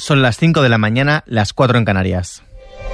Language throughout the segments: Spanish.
Son las 5 de la mañana, las 4 en Canarias.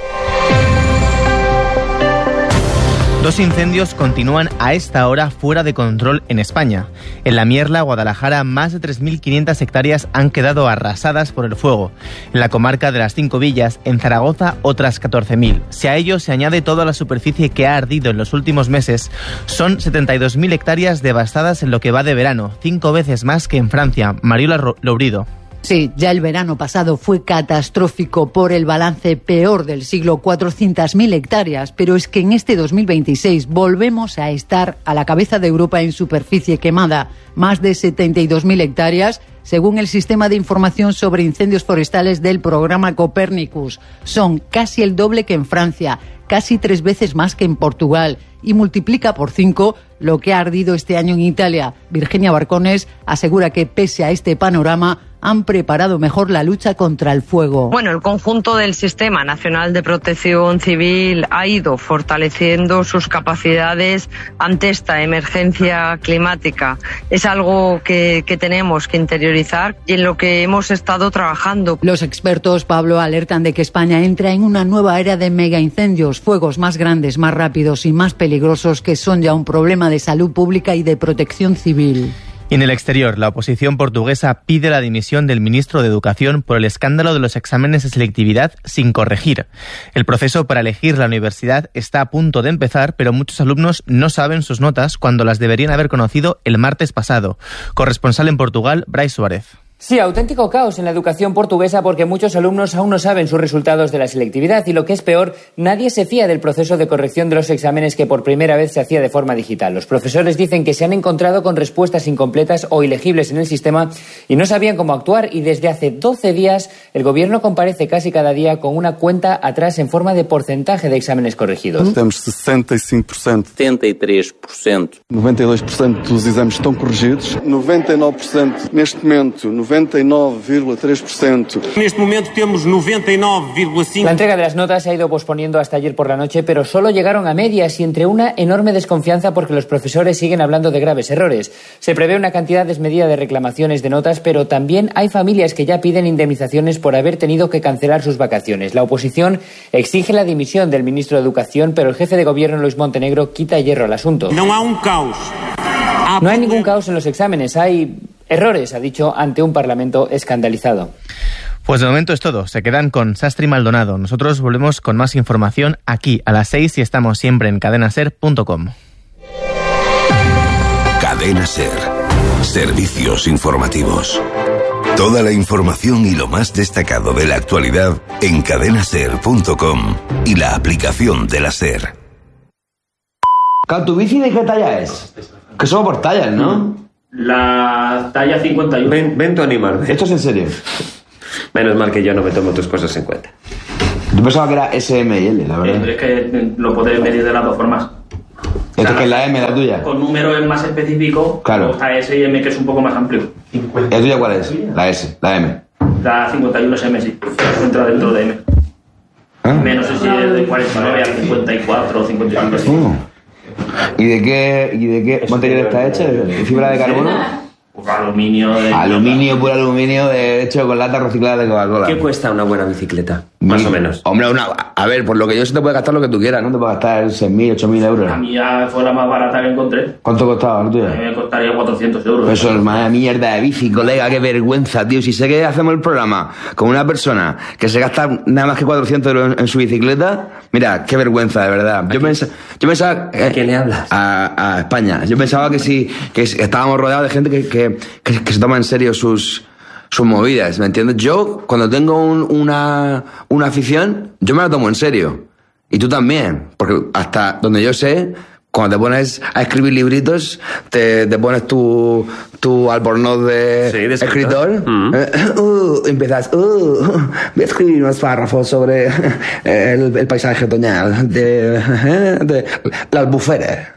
2 incendios continúan a esta hora fuera de control en España. En La Mierla, Guadalajara, más de 3.500 hectáreas han quedado arrasadas por el fuego. En la comarca de las 5 Villas, en Zaragoza, otras 14.000. Si a ello se añade toda la superficie que ha ardido en los últimos meses, son 72.000 hectáreas devastadas en lo que va de verano, 5 veces más que en Francia. Mariola Lourido. Sí, ya el verano pasado fue catastrófico por el balance peor del siglo, 400.000 hectáreas, pero es que en este 2026 volvemos a estar a la cabeza de Europa en superficie quemada, más de 72.000 hectáreas, según el Sistema de Información sobre Incendios Forestales del programa Copernicus. Son casi el doble que en Francia, casi 3 veces más que en Portugal y multiplica por 5 lo que ha ardido este año en Italia. Virginia Barcones asegura que pese a este panorama han preparado mejor la lucha contra el fuego. Bueno, el conjunto del Sistema Nacional de Protección Civil ha ido fortaleciendo sus capacidades ante esta emergencia climática. Es algo que tenemos que interiorizar y en lo que hemos estado trabajando. Los expertos, Pablo, alertan de que España entra en una nueva era de megaincendios, fuegos más grandes, más rápidos y más peligrosos que son ya un problema de salud pública y de protección civil. Y en el exterior, la oposición portuguesa pide la dimisión del ministro de Educación por el escándalo de los exámenes de selectividad sin corregir. El proceso para elegir la universidad está a punto de empezar, pero muchos alumnos no saben sus notas cuando las deberían haber conocido el martes pasado. Corresponsal en Portugal, Brais Suárez. Sí, auténtico caos en la educación portuguesa porque muchos alumnos aún no saben sus resultados de la selectividad y lo que es peor, nadie se fía del proceso de corrección de los exámenes que por primera vez se hacía de forma digital. Los profesores dicen que se han encontrado con respuestas incompletas o ilegibles en el sistema y no sabían cómo actuar y desde hace 12 días el gobierno comparece casi cada día con una cuenta atrás en forma de porcentaje de exámenes corregidos. Temos 65%. 73%. 92% dos exames estão corrigidos. 99% neste momento. 99,3%. En este momento tenemos 99,5%. La entrega de las notas se ha ido posponiendo hasta ayer por la noche, pero solo llegaron a medias y entre una enorme desconfianza porque los profesores siguen hablando de graves errores. Se prevé una cantidad desmedida de reclamaciones de notas, pero también hay familias que ya piden indemnizaciones por haber tenido que cancelar sus vacaciones. La oposición exige la dimisión del ministro de Educación, pero el jefe de gobierno, Luis Montenegro, quita hierro al asunto. No hay un caos. No hay ningún caos en los exámenes, hay errores, ha dicho, ante un Parlamento escandalizado. Pues de momento es todo. Se quedan con Sastre y Maldonado. Nosotros volvemos con más información aquí a las 6 y estamos siempre en cadenaser.com. Cadena Ser. Servicios informativos. Toda la información y lo más destacado de la actualidad en cadenaser.com y la aplicación de la Ser. ¿Tu bici de qué talla es? Que solo por tallas, ¿no? La talla 51. Ven tú a animarme. ¿Esto es en serio? Menos mal que yo no me tomo tus cosas en cuenta. Yo pensaba que era SM y L, la verdad. Es que lo puedes medir de las dos formas. ¿Esto que es la M, la tuya? Con números más específicos, claro. Está S y M, que es un poco más amplio. ¿Y la tuya cuál es? La S, la M. La 51 es M, sí. Entra dentro de M. Menos si es de 49 a 54 o 55. Sí. ¿Y de qué material está hecha? ¿De fibra de carbono? Pues aluminio. Puro aluminio, hecho con latas recicladas de Coca-Cola. ¿Qué cuesta una buena bicicleta? Más o menos. Hombre, a ver, por lo que yo sé te puedes gastar lo que tú quieras, ¿no? Te puedes gastar 6.000, 8.000 euros. A mí ya fue la más barata que encontré. ¿Cuánto costaba la tuya? A mí me costaría 400 euros. Eso es más mierda de bici, colega, qué vergüenza, tío. Si sé que hacemos el programa con una persona que se gasta nada más que 400 euros en su bicicleta, mira, qué vergüenza, de verdad. Yo pensaba ¿a quién le hablas? A España. Yo pensaba que sí, que estábamos rodeados de gente que se toma en serio sus movidas, ¿me entiendes? Yo, cuando tengo una afición, yo me la tomo en serio. Y tú también, porque hasta donde yo sé, cuando te pones a escribir libritos, te pones tu albornoz de escritor. Empiezas, voy a escribir unos párrafos sobre el paisaje otoñal de la albufera.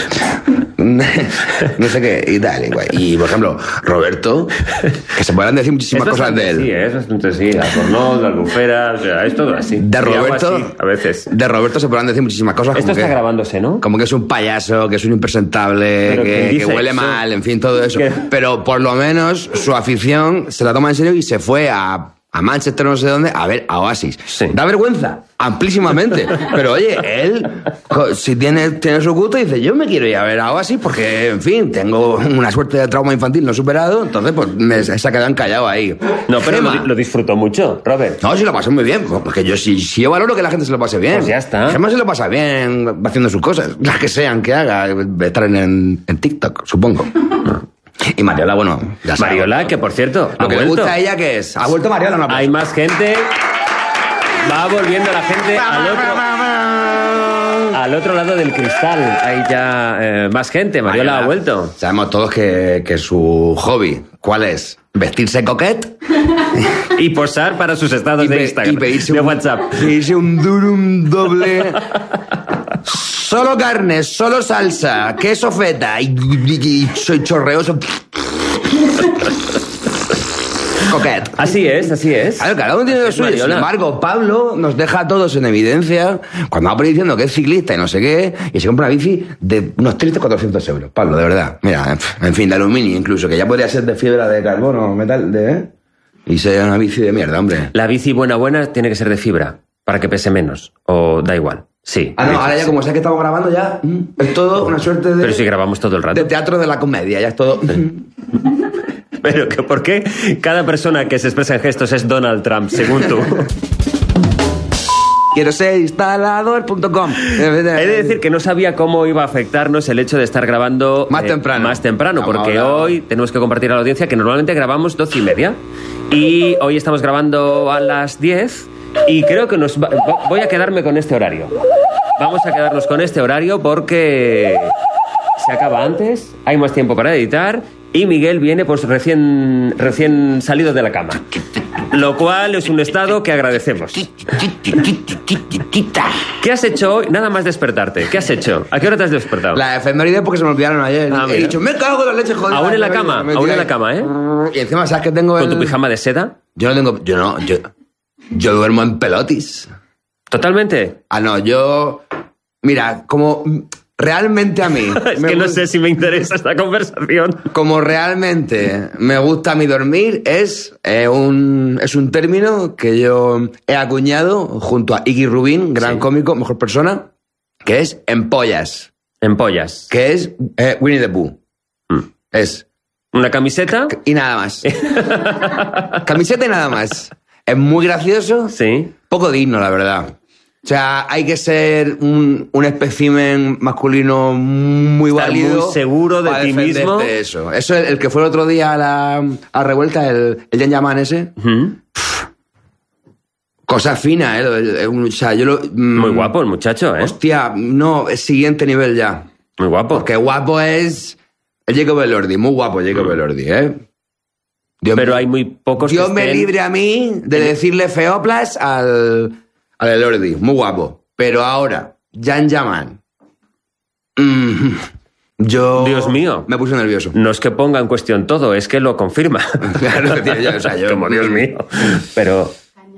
No sé qué, y tal, igual. Y por ejemplo, Roberto, que se podrán decir muchísimas cosas de él. Sí, es bastante sí, la albornoz, la albufera, o sea, es todo así. De Roberto, así, a veces. De Roberto se podrán decir muchísimas cosas. Esto está grabándose, ¿no? Como que es un payaso, que es un impresentable, que huele mal, en fin, todo eso. Pero por lo menos su afición se la toma en serio y se fue a a Manchester, no sé dónde, a ver a Oasis. Sí. Da vergüenza, amplísimamente. Pero oye, él, si tiene su gusto, dice, yo me quiero ir a ver a Oasis porque, en fin, tengo una suerte de trauma infantil no superado, entonces pues se ha quedado callado ahí. No, pero lo disfrutó mucho, Robert. No, sí lo pasé muy bien, porque yo valoro que la gente se lo pase bien. Pues ya está. Gemma se lo pasa bien haciendo sus cosas, las que sean que haga, estar en TikTok, supongo. Y Mariola, bueno, ya sabes. Mariola, que por cierto, lo ha que vuelto. le gusta a ella, ¿qué es? ¿Ha vuelto Mariola? No, hay más gente. Va volviendo la gente al otro lado del cristal. Hay ya más gente. Mariola ha vuelto. Sabemos todos que su hobby, ¿cuál es? Vestirse coquet y posar para sus estados de Instagram, de WhatsApp. Pedirse un durum doble. Solo carne, solo salsa, queso feta y soy chorreoso. Coquet. Así es. Claro, cada uno tiene lo suyo. Sin embargo, Pablo nos deja a todos en evidencia cuando va por ahí diciendo que es ciclista y no sé qué, y se compra una bici de unos 300-400 euros. Pablo, de verdad. Mira, en fin, de aluminio incluso, que ya podría ser de fibra de carbono, metal, y sea una bici de mierda, hombre. La bici buena tiene que ser de fibra, para que pese menos, o da igual. Sí. Ah, no, ahora ya como sé que estamos grabando ya, es todo una suerte de... Pero si grabamos todo el rato. De teatro de la comedia, ya es todo... Pero que ¿por qué cada persona que se expresa en gestos es Donald Trump, según tú? Quiero ser instalador.com. He de decir que no sabía cómo iba a afectarnos el hecho de estar grabando más temprano, porque hoy tenemos que compartir a la audiencia que normalmente grabamos 12:30 y hoy estamos grabando a las 10 y creo que voy a quedarme con este horario. Vamos a quedarnos con este horario porque se acaba antes, hay más tiempo para editar y Miguel viene pues recién salido de la cama. Lo cual es un estado que agradecemos. ¿Qué has hecho hoy? Nada más despertarte. ¿Qué has hecho? ¿A qué hora te has despertado? La efeméride porque se me olvidaron ayer. He dicho, me cago en la leche, joder. Aún en la cama, ¿eh? Y encima, ¿sabes qué tengo? ¿Con tu pijama de seda? Yo duermo en pelotis. ¿Totalmente? Ah, no, mira, como... Realmente a mí... Es que no sé si me interesa esta conversación. Como realmente me gusta a mí dormir, es un término que yo he acuñado junto a Iggy Rubin, gran cómico, mejor persona, que es empollas. Empollas. Que es Winnie the Pooh. Es... ¿Una camiseta? Y nada más. Camiseta y nada más. Es muy gracioso. Sí. Poco digno, la verdad. O sea, hay que ser un espécimen masculino muy válido. Muy seguro de ti mismo. Eso es el que fue el otro día a la revuelta, el Jan Yaman ese. Cosa fina, o sea, muy guapo el muchacho, ¿eh? Hostia, no, es siguiente nivel ya. Muy guapo. Porque guapo es el Jacob Elordi, muy guapo Jacob Elordi, ¿eh? Pero hay muy pocos Dios que me libre a mí de decirle feoplas al Elordi, muy guapo. Pero ahora, Jan Yaman. Dios mío. Me puse nervioso. No es que ponga en cuestión todo, es que lo confirma. Claro, tío, yo como Dios mío. Pero...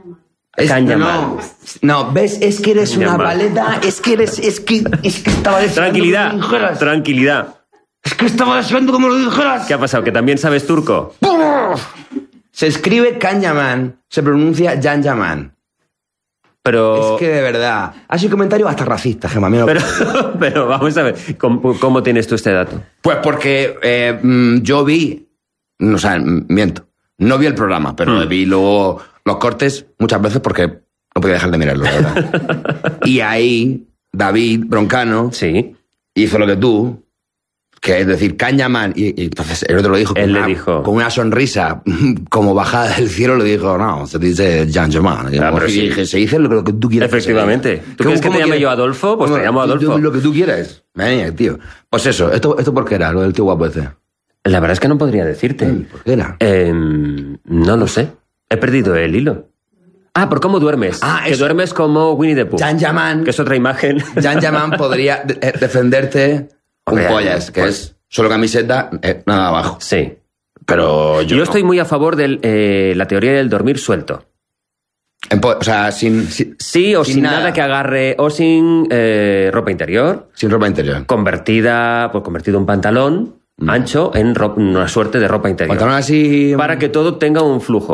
No, ves, es que eres una paleta, es que estaba deseando. Tranquilidad. Es que estaba deseando como lo dijeras. ¿Qué ha pasado? ¿Que también sabes turco? Se escribe Can Yaman, se pronuncia Jan Yaman. Pero... Es que de verdad, ha sido un comentario hasta racista, Gemma. Pero vamos a ver, ¿cómo tienes tú este dato? Pues porque yo vi, o sea, miento, no vi el programa, pero vi luego los cortes muchas veces porque no podía dejar de mirarlo, la verdad. Y ahí David Broncano hizo lo que tú, que es decir, Can Yaman, y entonces el otro lo dijo, con una sonrisa como bajada del cielo, le dijo, no, se dice Jan Yaman. Pero y dije, se dice lo que tú quieras. Efectivamente. ¿Tú quieres que te llame yo Adolfo? Pues te llamo Adolfo. Lo que tú quieras. Tío. Pues eso, ¿esto por qué era, lo del tío guapo ese? La verdad es que no podría decirte. ¿Por qué era? No lo sé. He perdido el hilo. Ah, ¿por cómo duermes? Que duermes como Winnie the Pooh. Jan Yaman. Que es otra imagen. Jan Yaman podría defenderte un pollas, que es solo camiseta, nada abajo. Sí. Pero yo estoy muy a favor de la teoría del dormir suelto. O sea, sin sin nada que agarre, o sin ropa interior. Sin ropa interior. Convertido en pantalón ancho en una suerte de ropa interior. Pantalón así... Para que todo tenga un flujo.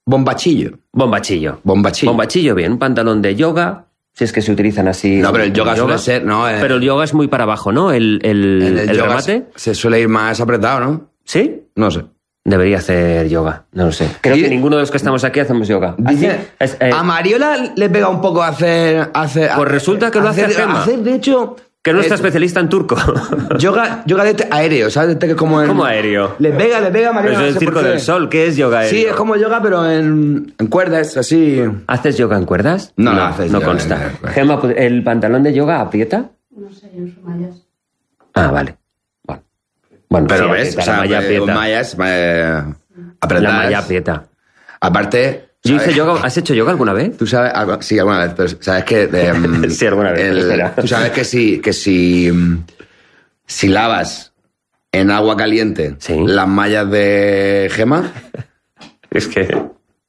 Bombachillo. Bombachillo, bien. Un pantalón de yoga, si es que se utilizan así. No, pero el yoga suele ser... No, pero el yoga es muy para abajo, ¿no? El yoga remate. Se suele ir más apretado, ¿no? ¿Sí? No sé. Debería hacer yoga, no lo sé. Creo que ninguno de los que estamos aquí hacemos yoga. Dice, a Mariola le pega un poco hacer pues resulta que lo hace Gemma. De hecho... Que es nuestra especialista en turco. Yoga de aéreo, ¿sabes? Que es como ¿Cómo aéreo? Le pega, Mariola. Pero es el Circo del Sol, ¿qué es yoga aéreo? Sí, es como yoga, pero en cuerdas, así... ¿Haces yoga en cuerdas? No consta. Gemma, ¿el pantalón de yoga aprieta? No sé, yo uso mallas. Ah, vale. Bueno, pero sí, ves, aprieta, la malla aprieta. Mallas apretadas. La malla aprieta. Aparte... Yo hice yoga. ¿Has hecho yoga alguna vez? Tú sabes, sí, alguna vez, pero sabes que... sí, alguna vez. Tú sabes que si lavas en agua caliente las mallas de Gemma... Es que...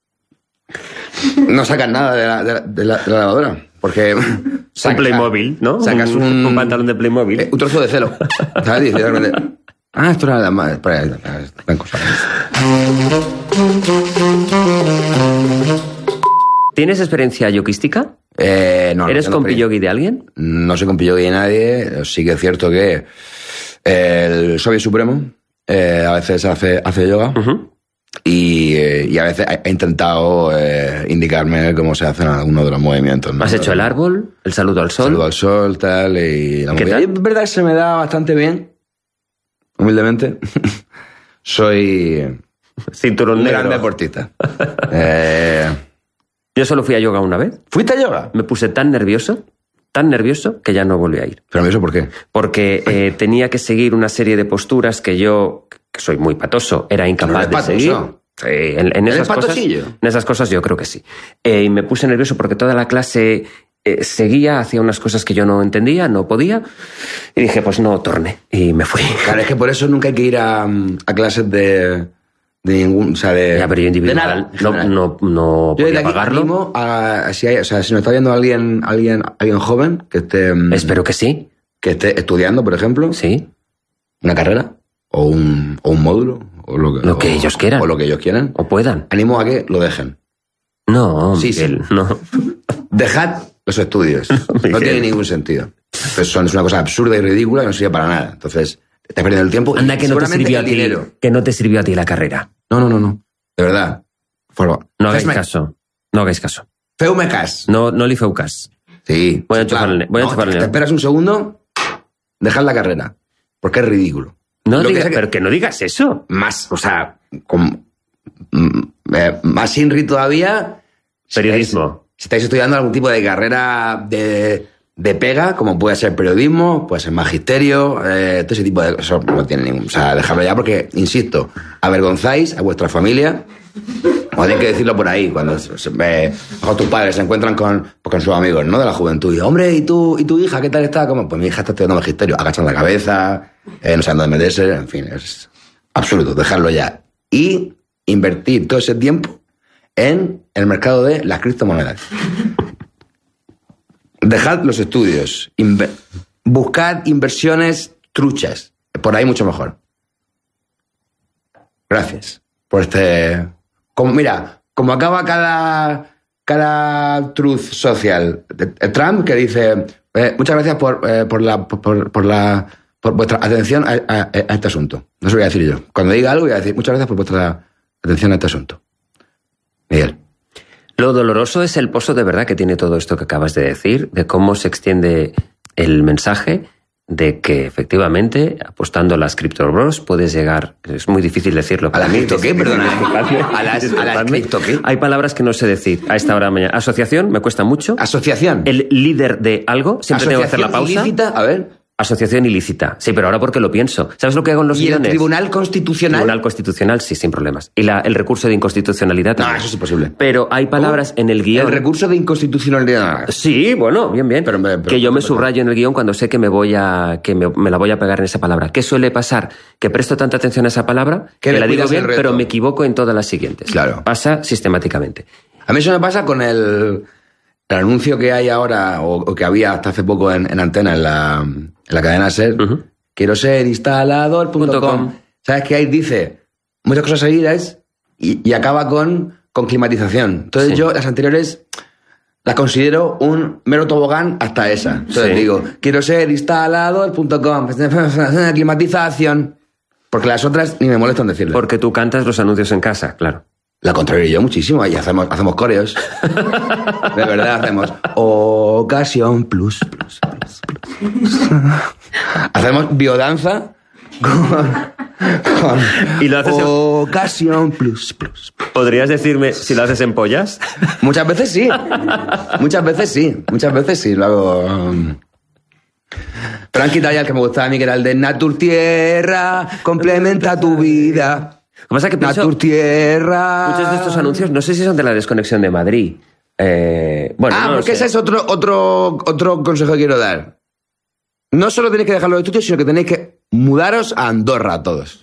No sacas nada de la lavadora, porque... Un Playmobil, ¿no? Sacas un pantalón de Playmobil. Un trozo de celo. ¿Sabes? Esto era la madre. ¿Tienes experiencia yoguística? No. ¿Eres compi-yogi de alguien? No soy compi-yogi de nadie. Sí que es cierto que el Soviet Supremo a veces hace yoga. Y a veces ha intentado indicarme cómo se hacen algunos de los movimientos, ¿no? ¿Has hecho el árbol? ¿El saludo al sol? El saludo al sol, tal. Y la ¿Qué tal? Es verdad que se me da bastante bien. Humildemente. Soy... Cinturón negro. Gran deportista. Yo solo fui a yoga una vez. ¿Fuiste a yoga? Me puse tan nervioso, que ya no volví a ir. ¿Pero eso por qué? Porque tenía que seguir una serie de posturas que yo, que soy muy patoso, era incapaz de seguir. En esas cosas yo creo que sí. Y me puse nervioso porque toda la clase seguía, hacía unas cosas que yo no entendía, no podía, y dije, pues no torne, y me fui. Claro, es que por eso nunca hay que ir a clases de ningún, o sea, ya, pero yo individual no podía pagarlo. Si nos está viendo alguien joven que esté... Espero que sí. Que esté estudiando, por ejemplo. Sí. Una carrera, o un módulo, o lo que ellos quieran. O lo que ellos quieran. O puedan. Animo a que lo dejen. No, sí. No. Dejad los estudios. No tiene ningún sentido. Es una cosa absurda y ridícula que no sirve para nada. Entonces, te estás perdiendo el tiempo. Anda, que no te sirvió a ti. Que no te sirvió a ti la carrera. No. De verdad. No hagáis caso. No hagáis caso. Feu-me cas. No li feu cas. Sí. Voy a enchufar el Te esperas un segundo, dejad la carrera. Porque es ridículo. Pero que no digas eso. Más, o sea, más Inri todavía. Periodismo. Si estáis estudiando algún tipo de carrera de pega, como puede ser periodismo, puede ser magisterio, todo ese tipo de cosas, no tiene ningún... O sea, dejadlo ya porque, insisto, avergonzáis a vuestra familia, o tenéis que decirlo por ahí, cuando tus padres se encuentran con sus amigos, ¿no?, de la juventud, y, hombre, ¿y tu hija qué tal está? Como, pues mi hija está estudiando magisterio, agachan la cabeza, no saben dónde meterse, en fin, es absurdo, dejadlo ya. Y invertir todo ese tiempo en el mercado de las criptomonedas. Dejad los estudios. Buscad inversiones truchas. Por ahí mucho mejor. Gracias por como acaba cada truth social. Trump, que dice muchas gracias por vuestra atención a este asunto. No se lo voy a decir yo. Cuando diga algo voy a decir muchas gracias por vuestra atención a este asunto. Miguel. Lo doloroso es el pozo de verdad que tiene todo esto que acabas de decir, de cómo se extiende el mensaje de que efectivamente, apostando a las Crypto Bros, puedes llegar, es muy difícil decirlo. ¿A las cripto qué? Perdona. ¿A las cripto qué? Hay palabras que no sé decir a esta hora de mañana. Asociación, me cuesta mucho. ¿Asociación? El líder de algo, siempre tengo que hacer la pausa. Ilícita? A ver. Asociación ilícita. Sí, pero ahora porque lo pienso. ¿Sabes lo que hago en los guiones? ¿Y el Tribunal Constitucional? Tribunal Constitucional, sí, sin problemas. Y el recurso de inconstitucionalidad también. No, eso es imposible. Pero hay palabras en el guión... ¿El recurso de inconstitucionalidad? Sí, bueno, bien. Pero que yo me subrayo en el guión cuando sé que me la voy a pegar en esa palabra. ¿Qué suele pasar? Que presto tanta atención a esa palabra, que la digo bien, pero me equivoco en todas las siguientes. Claro. Pasa sistemáticamente. A mí eso me pasa con el anuncio que hay ahora, o que había hasta hace poco en Antena, en la cadena SER, quiero ser instalador.com. ¿Sabes qué? Ahí dice muchas cosas seguidas y acaba con con climatización. Entonces yo las anteriores las considero un mero tobogán hasta esa. Entonces digo, quiero ser instalador.com, climatización. Porque las otras ni me molestan decirlo. Porque tú cantas los anuncios en casa, claro. La contrario yo muchísimo. Y hacemos coreos. De verdad hacemos ocasión plus. Hacemos biodanza con y lo haces ocasión plus. ¿Podrías decirme si lo haces en pollas? Muchas veces sí. Muchas veces sí. Lo hago... Pero han quitado ya el que me gustaba a mí, que era el de Natur Tierra, complementa tu vida. Lo que pasa es que Natur Tierra... Muchos de estos anuncios, no sé si son de la desconexión de Madrid. Porque ese es otro consejo que quiero dar. No solo tenéis que dejarlo de estudios, sino que tenéis que mudaros a Andorra todos.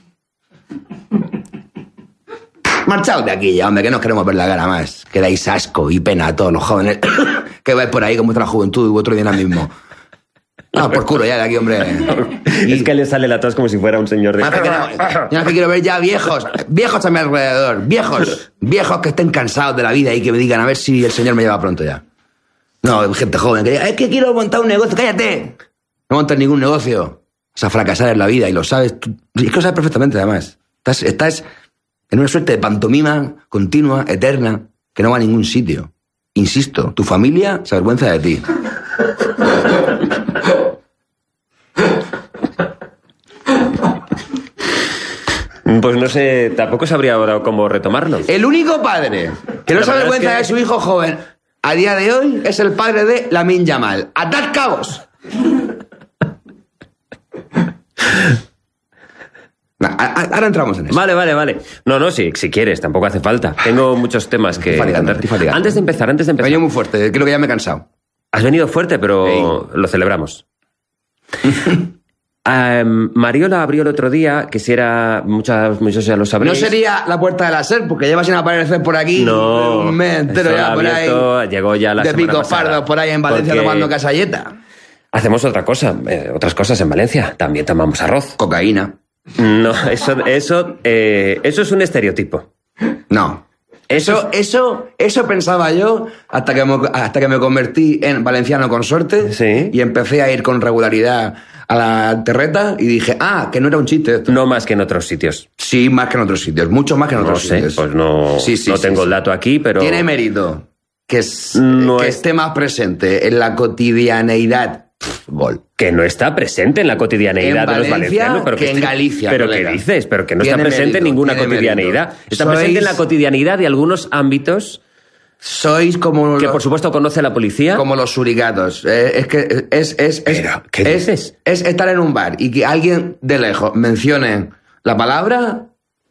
Marchaos de aquí ya, hombre, que no queremos ver la cara más. Que dais asco y pena a todos los jóvenes que vais por ahí con vuestra juventud y vuestro dinamismo. No, por culo ya de aquí, hombre. Es que le sale la tos como si fuera un señor de... Yo que quiero ver ya viejos a mi alrededor, viejos que estén cansados de la vida y que me digan a ver si el señor me lleva pronto ya. No, gente joven que diga, es que quiero montar un negocio, cállate. No montes ningún negocio. Vas a fracasar en la vida y lo sabes. Es que lo sabes perfectamente, además. Estás en una suerte de pantomima continua, eterna, que no va a ningún sitio. Insisto, tu familia se avergüenza de ti. Pues no sé, tampoco sabría ahora cómo retomarlo. El único padre que no se avergüenza de su hijo joven a día de hoy es el padre de Lamine Yamal. ¡Atad cabos! Ahora entramos en eso. Vale. No, si quieres, tampoco hace falta. Tengo muchos temas que... Estoy fatigando. Antes de empezar. Me he venido muy fuerte, creo que ya me he cansado. Has venido fuerte, pero lo celebramos. Mariola abrió el otro día, que si era... Muchos ya lo sabréis. No sería la puerta de la SER, porque lleva sin aparecer por aquí un mes entero ya por ahí. Llegó ya la de semana pico pasada. fardo por ahí en Valencia tomando casalleta. Hacemos otras cosas en Valencia. También tomamos arroz. Cocaína. No, eso es un estereotipo. No. Eso pensaba yo hasta que me convertí en valenciano consorte. Sí. Y empecé a ir con regularidad a la terreta y dije, que no era un chiste esto. No más que en otros sitios. Sí, más que en otros sitios, mucho más que en otros sitios. Pues no, no tengo el dato aquí, pero... Tiene mérito que esté más presente en la cotidianeidad. Que no está presente en la cotidianeidad de los valencianos. Pero que en Galicia. ¿Pero qué dices? Pero que no está presente en ninguna cotidianeidad. Está presente en la cotidianeidad de algunos ámbitos. Sois como... Que por supuesto conoce la policía. Como los suricatos. Es que ¿Qué dices? Es estar en un bar y que alguien de lejos mencione la palabra...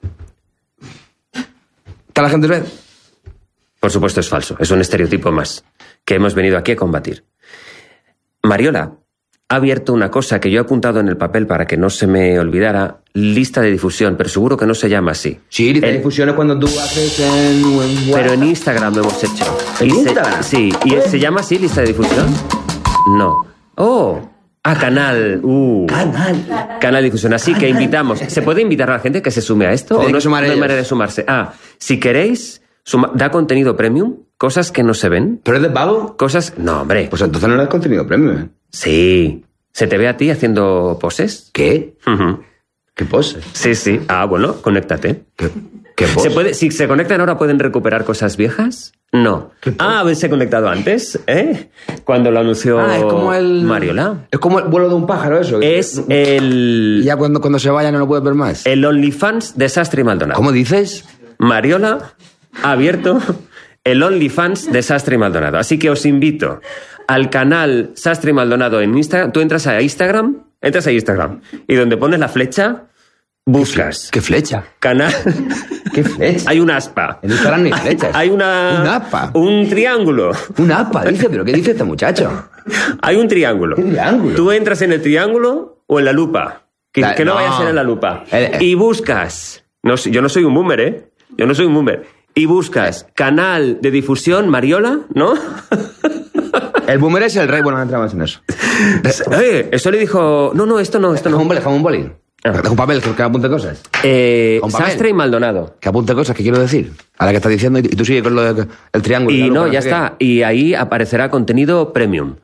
¿Está la gente ve? Por supuesto es falso. Es un estereotipo más que hemos venido aquí a combatir. Mariola ha abierto una cosa que yo he apuntado en el papel para que no se me olvidara, lista de difusión, pero seguro que no se llama así. Sí, lista de difusión es cuando tú haces en... Pero en Instagram lo hemos hecho. ¿En Instagram? Sí. ¿Y se llama así, lista de difusión? No. Canal. Canal de difusión. Así que invitamos. ¿Se puede invitar a la gente que se sume a esto? ¿O no hay manera de sumarse? Si queréis, da contenido premium. Cosas que no se ven. ¿Pero es de pago? No, hombre. Pues entonces no le das contenido premium, ¿eh? Sí. ¿Se te ve a ti haciendo poses? ¿Qué? Uh-huh. ¿Qué poses? Sí. Bueno, conéctate. ¿Qué poses? Si se conectan ahora, ¿pueden recuperar cosas viejas? No. ¿Habéis conectado antes? Cuando lo anunció es como Mariola. Es como el vuelo de un pájaro, eso. Y ya cuando se vaya no lo puedes ver más. El OnlyFans de Sastre y Maldonado. ¿Cómo dices? Mariola ha abierto el OnlyFans de Sastre y Maldonado. Así que os invito al canal Sastre y Maldonado en Instagram. Tú entras a Instagram y donde pones la flecha, buscas. ¿Qué flecha? Canal. ¿Qué flecha? Hay un aspa. En Instagram no hay flechas. Hay un aspa. Un triángulo. Un aspa, dice. ¿Pero qué dice este muchacho? Hay un triángulo. ¿Qué triángulo? Tú entras en el triángulo o en la lupa. Que no vaya a ser en la lupa. Y buscas. Yo no soy un boomer, ¿eh? Yo no soy un boomer. Y buscas canal de difusión Mariola, ¿no? El boomer es el rey. Bueno, no entramos en eso. Eso le dijo... No, esto no. Jamón boli. Deja un papel que apunte cosas. Sastre y Maldonado. Que apunte cosas, ¿qué quiero decir? A la que está diciendo, y tú sigues con lo del triángulo. Y no, ya está. Y ahí aparecerá contenido premium.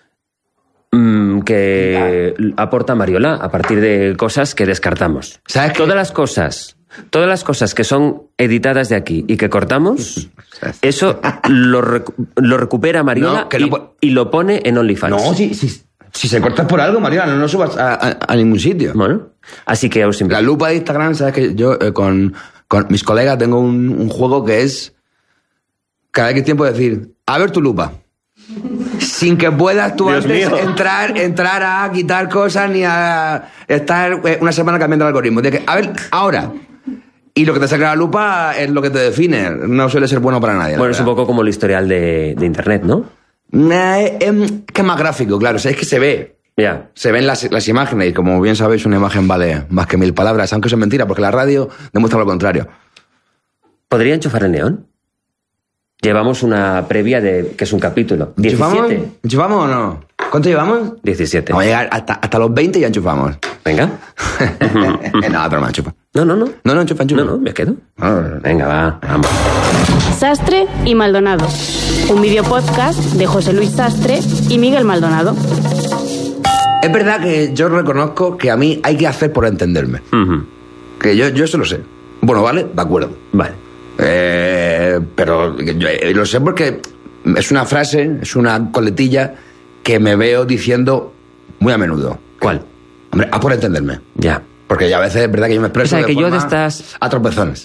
Que aporta Mariola a partir de cosas que descartamos. ¿Sabes qué? Todas las cosas que son editadas de aquí y que cortamos, eso lo recupera Mariola y lo pone en OnlyFans. No, si se corta es por algo, Mariola, no subas a ningún sitio. Bueno, así que os invito. La lupa de Instagram, ¿sabes que yo con mis colegas tengo un juego que es cada X tiempo decir, a ver tu lupa. Sin que puedas tú Dios antes mío. entrar a quitar cosas ni a estar una semana cambiando el algoritmo. De que, a ver, ahora. Y lo que te saca la lupa es lo que te define. No suele ser bueno para nadie. Bueno, es un poco como el historial de Internet, ¿no? Que es más gráfico, claro. O sea, es que se ve. Ya. Se ven las imágenes y como bien sabéis, una imagen vale más que 1000 palabras, aunque eso es mentira, porque la radio demuestra lo contrario. ¿Podría enchufar el neón? Llevamos una previa de que es un capítulo. 17. ¿Enchufamos o no? ¿Cuánto llevamos? 17. Vamos a llegar hasta los 20 y ya enchufamos. Venga. No, pero me enchufa. No. No, enchufa. No, me quedo. Venga, va, vamos. Sastre y Maldonado. Un videopodcast de José Luis Sastre y Miguel Maldonado. Es verdad que yo reconozco que a mí hay que hacer por entenderme. Que yo eso lo sé. Bueno, vale, de acuerdo. Vale. Pero yo lo sé porque es una frase, es una coletilla que me veo diciendo muy a menudo. ¿Cuál? Hombre, a por entenderme. Ya. Porque ya a veces es verdad que yo me expreso O sea, que forma yo de estas... a tropezones.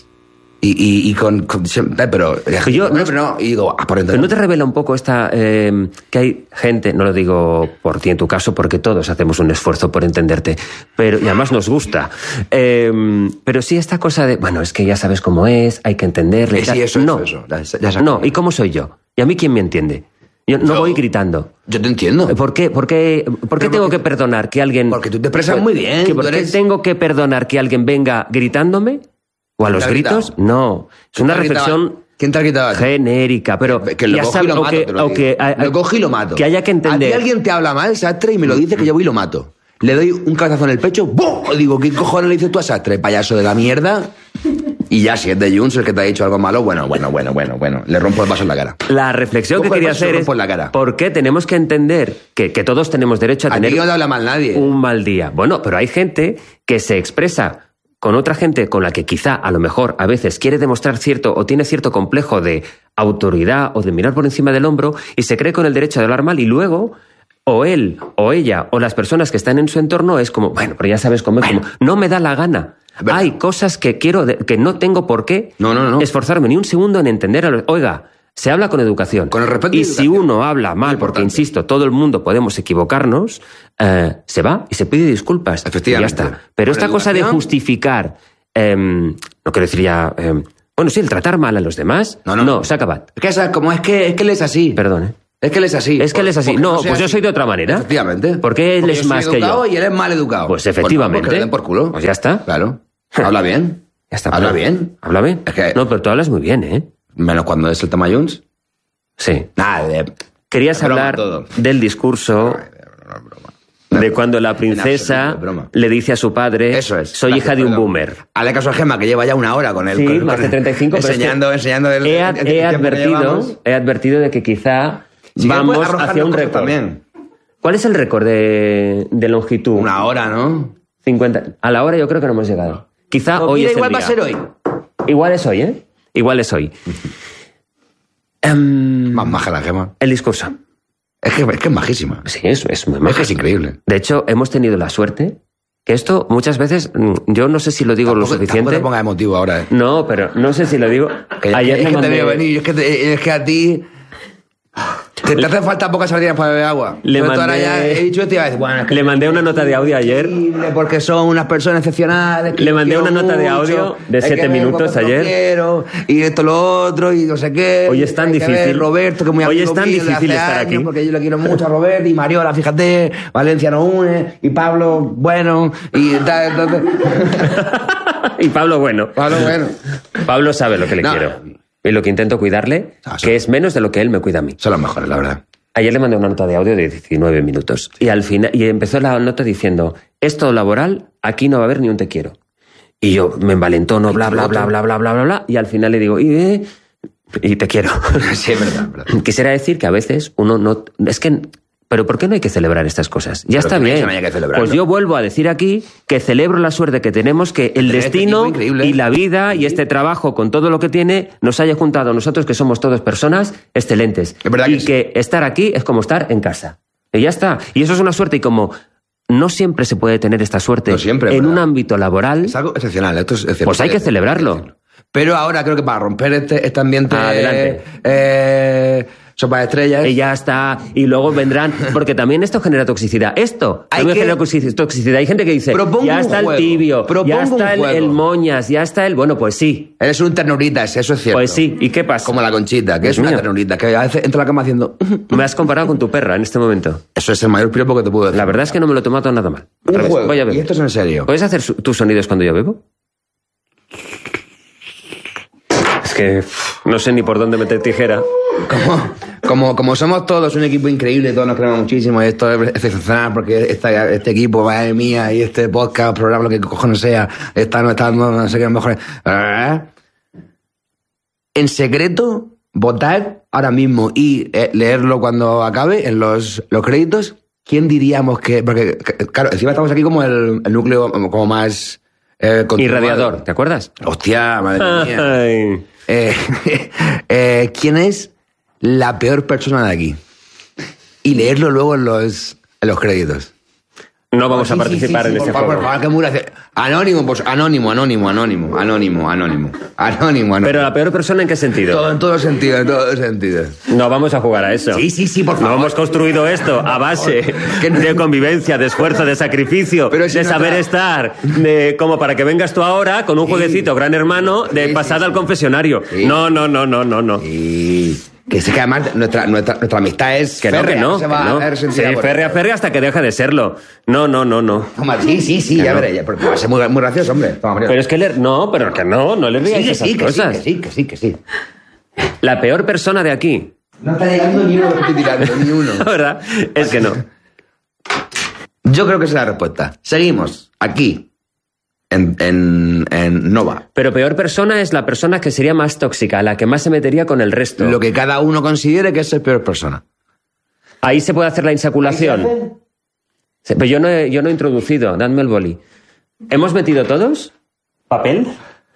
Y con pero yo no, y digo, a por entenderme. Pero no te revela un poco esta que hay gente, no lo digo por ti en tu caso, porque todos hacemos un esfuerzo por entenderte, pero y además nos gusta. Pero sí esta cosa de, bueno, es que ya sabes cómo es, hay que entenderle. Sí, eso. Ya no, ¿y cómo soy yo? ¿Y a mí quién me entiende? Yo no voy gritando. Yo te entiendo. ¿Por qué tengo que perdonar que alguien... Porque tú te expresas muy bien. ¿Por qué tengo que perdonar que alguien venga gritándome? ¿O a los gritos? No. Es una reflexión... ¿Quién te ha gritado? Genérica, pero... Que lo cojo y lo mato, lo cojo y lo mato. Que haya que entender... A ti alguien te habla mal, Sastre, y me lo dice que yo voy y lo mato. Le doy un cabezazo en el pecho, ¡bum! Digo, ¿qué cojones le dices tú a Sastre, payaso de la mierda? Y ya, si es de Junts el que te ha dicho algo malo, bueno. Le rompo el vaso en la cara. La reflexión que quería hacer es ¿por qué tenemos que entender que todos tenemos derecho a tener... Aquí no te habla mal nadie. Un mal día. Bueno, pero hay gente que se expresa con otra gente con la que quizá a lo mejor a veces quiere demostrar cierto o tiene cierto complejo de autoridad o de mirar por encima del hombro y se cree con el derecho de hablar mal y luego o él o ella o las personas que están en su entorno es como, bueno, pero ya sabes cómo es, como, no me da la gana. ¿Verdad? Hay cosas que que no tengo por qué esforzarme ni un segundo en entender a los... Oiga, se habla con educación. Con el respeto y si uno habla mal, porque insisto, todo el mundo podemos equivocarnos, se va y se pide disculpas. Efectivamente. Y ya está. Pero esta cosa de justificar, no quiero decir ya, bueno, sí, el tratar mal a los demás, no, se acaba. Es que él es así. Perdón, Es que él es así. Es que él es así. No, pues yo soy de otra manera. Efectivamente. Porque él es más que yo. Y él es mal educado. Pues efectivamente. Pues le den por culo. Pues ya está. Claro. Habla bien. Ya está. Habla bien. Habla bien. Es que... No, pero tú hablas muy bien, ¿eh? Menos cuando es el tema Junts. Sí. Nada, Querías hablar del discurso de cuando la princesa le dice a su padre, eso es, soy hija de un boomer. Hazle caso a Gemma, que lleva ya una hora con él. Sí, más de 35. Enseñando he advertido de que quizá vamos hacia un récord. También. ¿Cuál es el récord de longitud? Una hora, ¿no? 50. A la hora yo creo que no hemos llegado. Quizá hoy es el igual día. Va a ser hoy. Igual es hoy, ¿eh? Igual es hoy. Más maja la Gemma. El discurso. Es que es majísima. Sí, es muy maja. Es que es increíble. De hecho, hemos tenido la suerte que esto muchas veces, yo no sé si lo digo lo suficiente. Tampoco te pongas emotivo ahora, ¿eh? No, pero no sé si lo digo. Ayer es que te veo venir, es que a ti... Te hacen falta pocas sardinas para beber agua. Le mandé una nota de audio ayer. Porque son unas personas excepcionales. Le mandé una nota de audio de 7 minutos ayer. Quiero, y esto, lo otro, y no sé qué. Hoy es tan difícil. Ver, Roberto, que muy hoy es tan difícil estar aquí. Porque yo le quiero mucho a Roberto, y Mariola, fíjate, Valencia no une, y Pablo, bueno, y tal. Y Pablo, bueno. Pablo sabe lo que le quiero. Y lo que intento cuidarle, que es menos de lo que él me cuida a mí. Son los mejores, la verdad. Ayer le mandé una nota de audio de 19 minutos. Y al final, y empezó la nota diciendo, esto laboral, aquí no va a haber ni un te quiero. Y yo me envalentono, bla, bla, bla, bla, bla, bla, bla, bla, y al final le digo, y te quiero. Sí, es verdad. Quisiera decir que a veces uno no... Es que... ¿Pero por qué no hay que celebrar estas cosas? Ya está bien. Pues yo vuelvo a decir aquí que celebro la suerte que tenemos, que el destino y la vida y este trabajo con todo lo que tiene nos haya juntado a nosotros, que somos todos personas excelentes. Y que estar aquí es como estar en casa. Y ya está. Y eso es una suerte. Y como no siempre se puede tener esta suerte en un ámbito laboral... Es algo excepcional. Esto es excepcional. Pues hay que celebrarlo. Pero ahora creo que para romper este ambiente... Adelante. Sopa de estrellas. Y ya está. Y luego vendrán... Porque también esto genera toxicidad. También genera toxicidad. Hay gente que dice, ya está el tibio, ya está el moñas, ya está el... Bueno, pues sí. Eres un ternuritas, eso es cierto. Pues sí. ¿Y qué pasa? Como la Conchita, que es una ternurita, que a veces entra a la cama haciendo... Me has comparado con tu perra en este momento. Eso es el mayor piropo que te puedo decir. La verdad es que no me lo he tomado nada mal. Voy a beber. Y esto es en serio. ¿Puedes hacer tus sonidos cuando yo bebo? Es que no sé ni por dónde meter tijera. Como somos todos un equipo increíble, todos nos queremos muchísimo, y esto es excepcional porque este equipo, madre mía, y este podcast, programa, lo que cojones sea, no sé qué mejor. En secreto, votar ahora mismo y leerlo cuando acabe en los créditos. ¿Quién diríamos que...? Porque, claro, encima estamos aquí como el núcleo como más... irradiador, ¿te acuerdas? Hostia, madre mía. ¿Quién es la peor persona de aquí? Y leerlo luego en los créditos. No vamos a participar en este juego. Por favor, que muy gracioso. Anónimo. Pero la peor persona, ¿en qué sentido? En todo sentido. No vamos a jugar a eso. Sí, por favor. No hemos construido esto a base de convivencia, de esfuerzo, de sacrificio, de saber estar, como para que vengas tú ahora con un jueguecito Gran Hermano de pasada al confesionario. No. Que además nuestra amistad es que férrea. No. Sí, férrea hasta que deja de serlo. No. Sí, ya veré. Va a ser muy gracioso, hombre. Pero es que no le rías esas cosas. Que sí. La peor persona de aquí. No está llegando ni uno, estoy tirando, ni uno. La verdad es que no. Yo creo que esa es la respuesta. Seguimos aquí. En Nova. Pero peor persona es la persona que sería más tóxica, la que más se metería con el resto. Lo que cada uno considere que es el peor persona. Ahí se puede hacer la insaculación. Pero yo no he introducido. Dadme el boli. ¿Hemos metido todos? ¿Papel?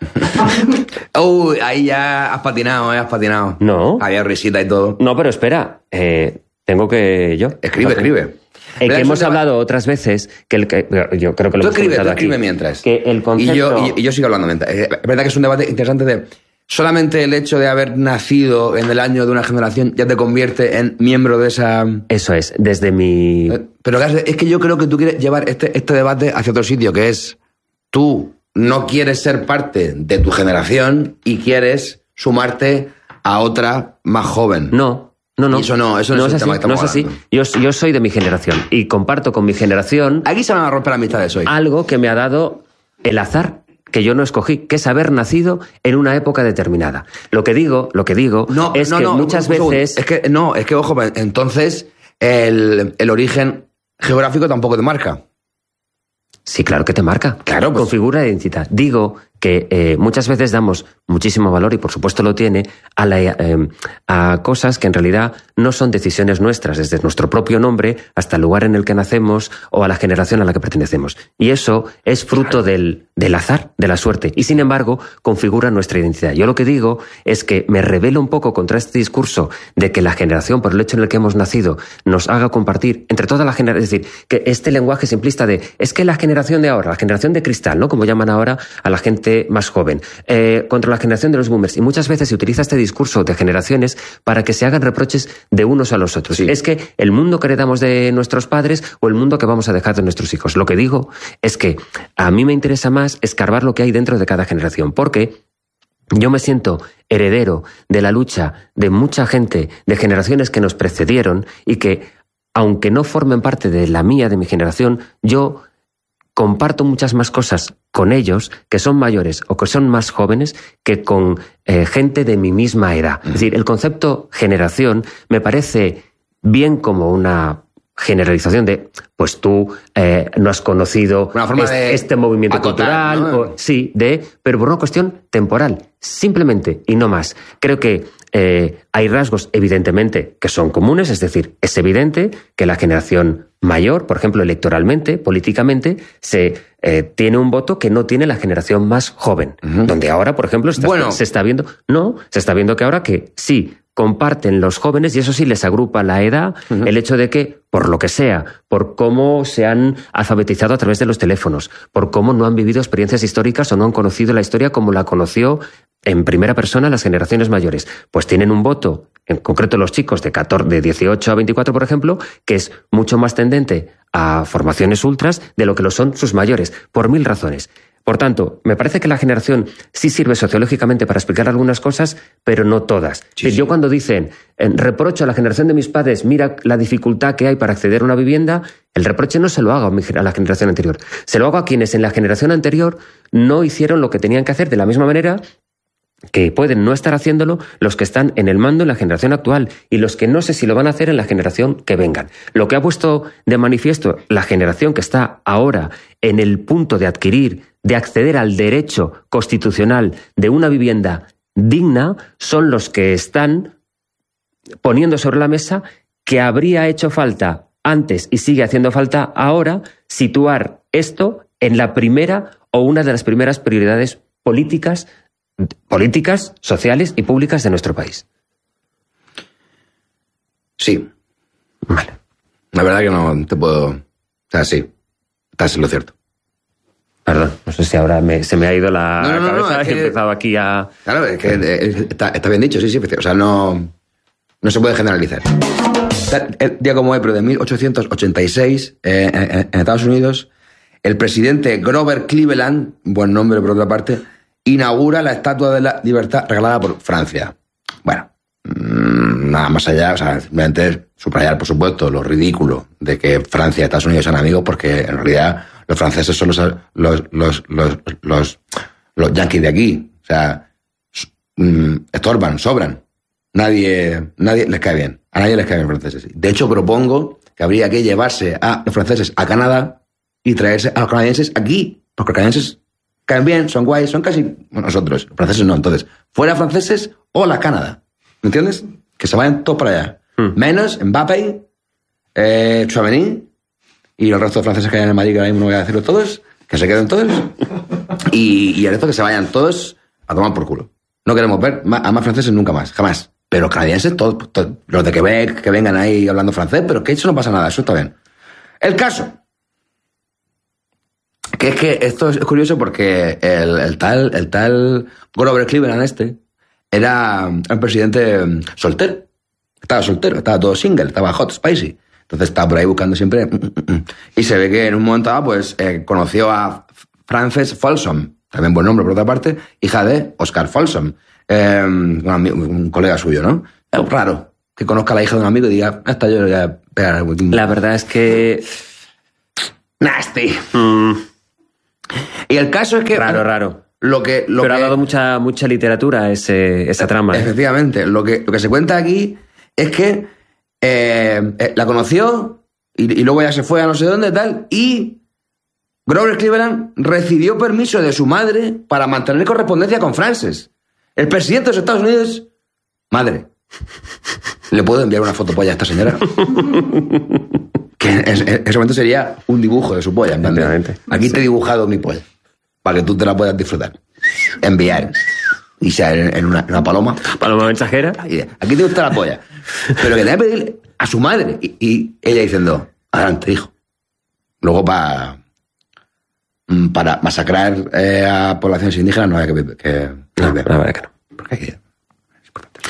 Ahí ya has patinado. No. Había risita y todo. No, pero espera. Tengo que... Escribe. Que hemos hablado otras veces yo creo que lo hemos comentado aquí. Escribe mientras. Que el concepto... Y yo sigo hablando mientras. Es verdad que es un debate interesante de... Solamente el hecho de haber nacido en el año de una generación ya te convierte en miembro de esa... Eso es, desde mi... Pero es que yo creo que tú quieres llevar este debate hacia otro sitio, que es... Tú no quieres ser parte de tu generación y quieres sumarte a otra más joven. No. Y eso no es el tema que estamos no es así. Yo soy de mi generación y comparto con mi generación... Aquí se van a romper amistades hoy. Algo que me ha dado el azar, que yo no escogí, que es haber nacido en una época determinada. Lo que digo es que muchas veces... Es que, ojo, entonces el origen geográfico tampoco te marca. Sí, claro que te marca. Claro, pues... Configura la identidad. Digo que muchas veces damos muchísimo valor, y por supuesto lo tiene, a cosas que en realidad no son decisiones nuestras, desde nuestro propio nombre hasta el lugar en el que nacemos o a la generación a la que pertenecemos. Y eso es fruto del azar, de la suerte, y sin embargo configura nuestra identidad. Yo lo que digo es que me rebelo un poco contra este discurso de que la generación, por el hecho en el que hemos nacido, nos haga compartir entre toda la generación, es decir, que este lenguaje simplista de, es que la generación de ahora, la generación de cristal, ¿no? Como llaman ahora a la gente más joven, contra la generación de los boomers. Y muchas veces se utiliza este discurso de generaciones para que se hagan reproches de unos a los otros. Sí. Es que el mundo que heredamos de nuestros padres o el mundo que vamos a dejar de nuestros hijos. Lo que digo es que a mí me interesa más escarbar lo que hay dentro de cada generación, porque yo me siento heredero de la lucha de mucha gente, de generaciones que nos precedieron y que, aunque no formen parte de la mía, de mi generación, yo comparto muchas más cosas con ellos, que son mayores o que son más jóvenes, que con gente de mi misma edad. Es decir, el concepto generación me parece bien como una generalización de, pues tú no has conocido una forma de este movimiento acotar, cultural, ¿no? pero por una cuestión temporal, simplemente, y no más. Creo que hay rasgos, evidentemente, que son comunes, es decir, es evidente que la generación mayor, por ejemplo, electoralmente, políticamente, tiene un voto que no tiene la generación más joven, donde ahora, por ejemplo, se está viendo que ahora que sí, comparten los jóvenes, y eso sí les agrupa la edad, el hecho de que, por lo que sea, por cómo se han alfabetizado a través de los teléfonos, por cómo no han vivido experiencias históricas o no han conocido la historia como la conoció en primera persona las generaciones mayores, pues tienen un voto, en concreto los chicos de 18 a 24, por ejemplo, que es mucho más tendente a formaciones ultras de lo que lo son sus mayores, por 1000 razones. Por tanto, me parece que la generación sí sirve sociológicamente para explicar algunas cosas, pero no todas. Sí. Yo cuando dicen, reprocho a la generación de mis padres, mira la dificultad que hay para acceder a una vivienda, el reproche no se lo hago a la generación anterior. Se lo hago a quienes en la generación anterior no hicieron lo que tenían que hacer de la misma manera que pueden no estar haciéndolo los que están en el mando en la generación actual y los que no sé si lo van a hacer en la generación que vengan. Lo que ha puesto de manifiesto la generación que está ahora en el punto de acceder al derecho constitucional de una vivienda digna son los que están poniendo sobre la mesa que habría hecho falta antes y sigue haciendo falta ahora situar esto en la primera o una de las primeras prioridades políticas, sociales y públicas de nuestro país. Sí. Vale. La verdad que no te puedo... O sea, sí. Estás en lo cierto. Perdón, no sé si ahora se me ha ido la cabeza y he empezado aquí a... Claro, es que está bien dicho, sí. O sea, no se puede generalizar. El día como hoy, pero de 1886, en Estados Unidos, el presidente Grover Cleveland, buen nombre por otra parte, inaugura la Estatua de la Libertad regalada por Francia. Bueno, nada más allá, o sea, simplemente subrayar, por supuesto, lo ridículo de que Francia y Estados Unidos sean amigos, porque en realidad los franceses son los yanquis de aquí. O sea, estorban, sobran. Nadie les cae bien. A nadie les caen bien los franceses. De hecho, propongo que habría que llevarse a los franceses a Canadá y traerse a los canadienses aquí, porque los canadienses caen bien, son guays, son casi nosotros. Los franceses no. Entonces, fuera franceses o la Canadá. ¿Me entiendes? Que se vayan todos para allá. Menos Mbappé, Tchouaméni y el resto de franceses que hay en el Madrid, que ahora mismo no voy a decirlo todos, que se queden todos. Y el resto que se vayan todos a tomar por culo. No queremos ver a más franceses nunca más, jamás. Pero canadienses, todos, los de Quebec, que vengan ahí hablando francés, pero que eso no pasa nada, eso está bien. El caso... Que es que esto es curioso porque el tal Grover Cleveland era un presidente soltero. Estaba todo single, estaba hot, spicy. Entonces estaba por ahí buscando siempre... Y se ve que en un momento dado, pues, conoció a Frances Folsom, también buen nombre por otra parte, hija de Oscar Folsom, un colega suyo, ¿no? Es raro que conozca a la hija de un amigo y diga, esta yo le voy a pegar. La verdad es que... Nasty. Y el caso es que... Raro. Pero ha dado mucha literatura esa trama. Efectivamente. Lo que se cuenta aquí es que la conoció y luego ya se fue a no sé dónde tal, y Grover Cleveland recibió permiso de su madre para mantener correspondencia con Frances. El presidente de los Estados Unidos... Madre, ¿le puedo enviar una fotopolla a esta señora? Que en ese momento sería un dibujo de su polla. Aquí te he dibujado mi polla, para que tú te la puedas disfrutar. Enviar. Y sea en una paloma. Paloma mensajera. Aquí te gusta la polla. Pero que tenga que pedirle a su madre. Y ella diciendo, adelante, hijo. Luego para masacrar a poblaciones indígenas no había que la verdad que no. Porque hay que... Es importante.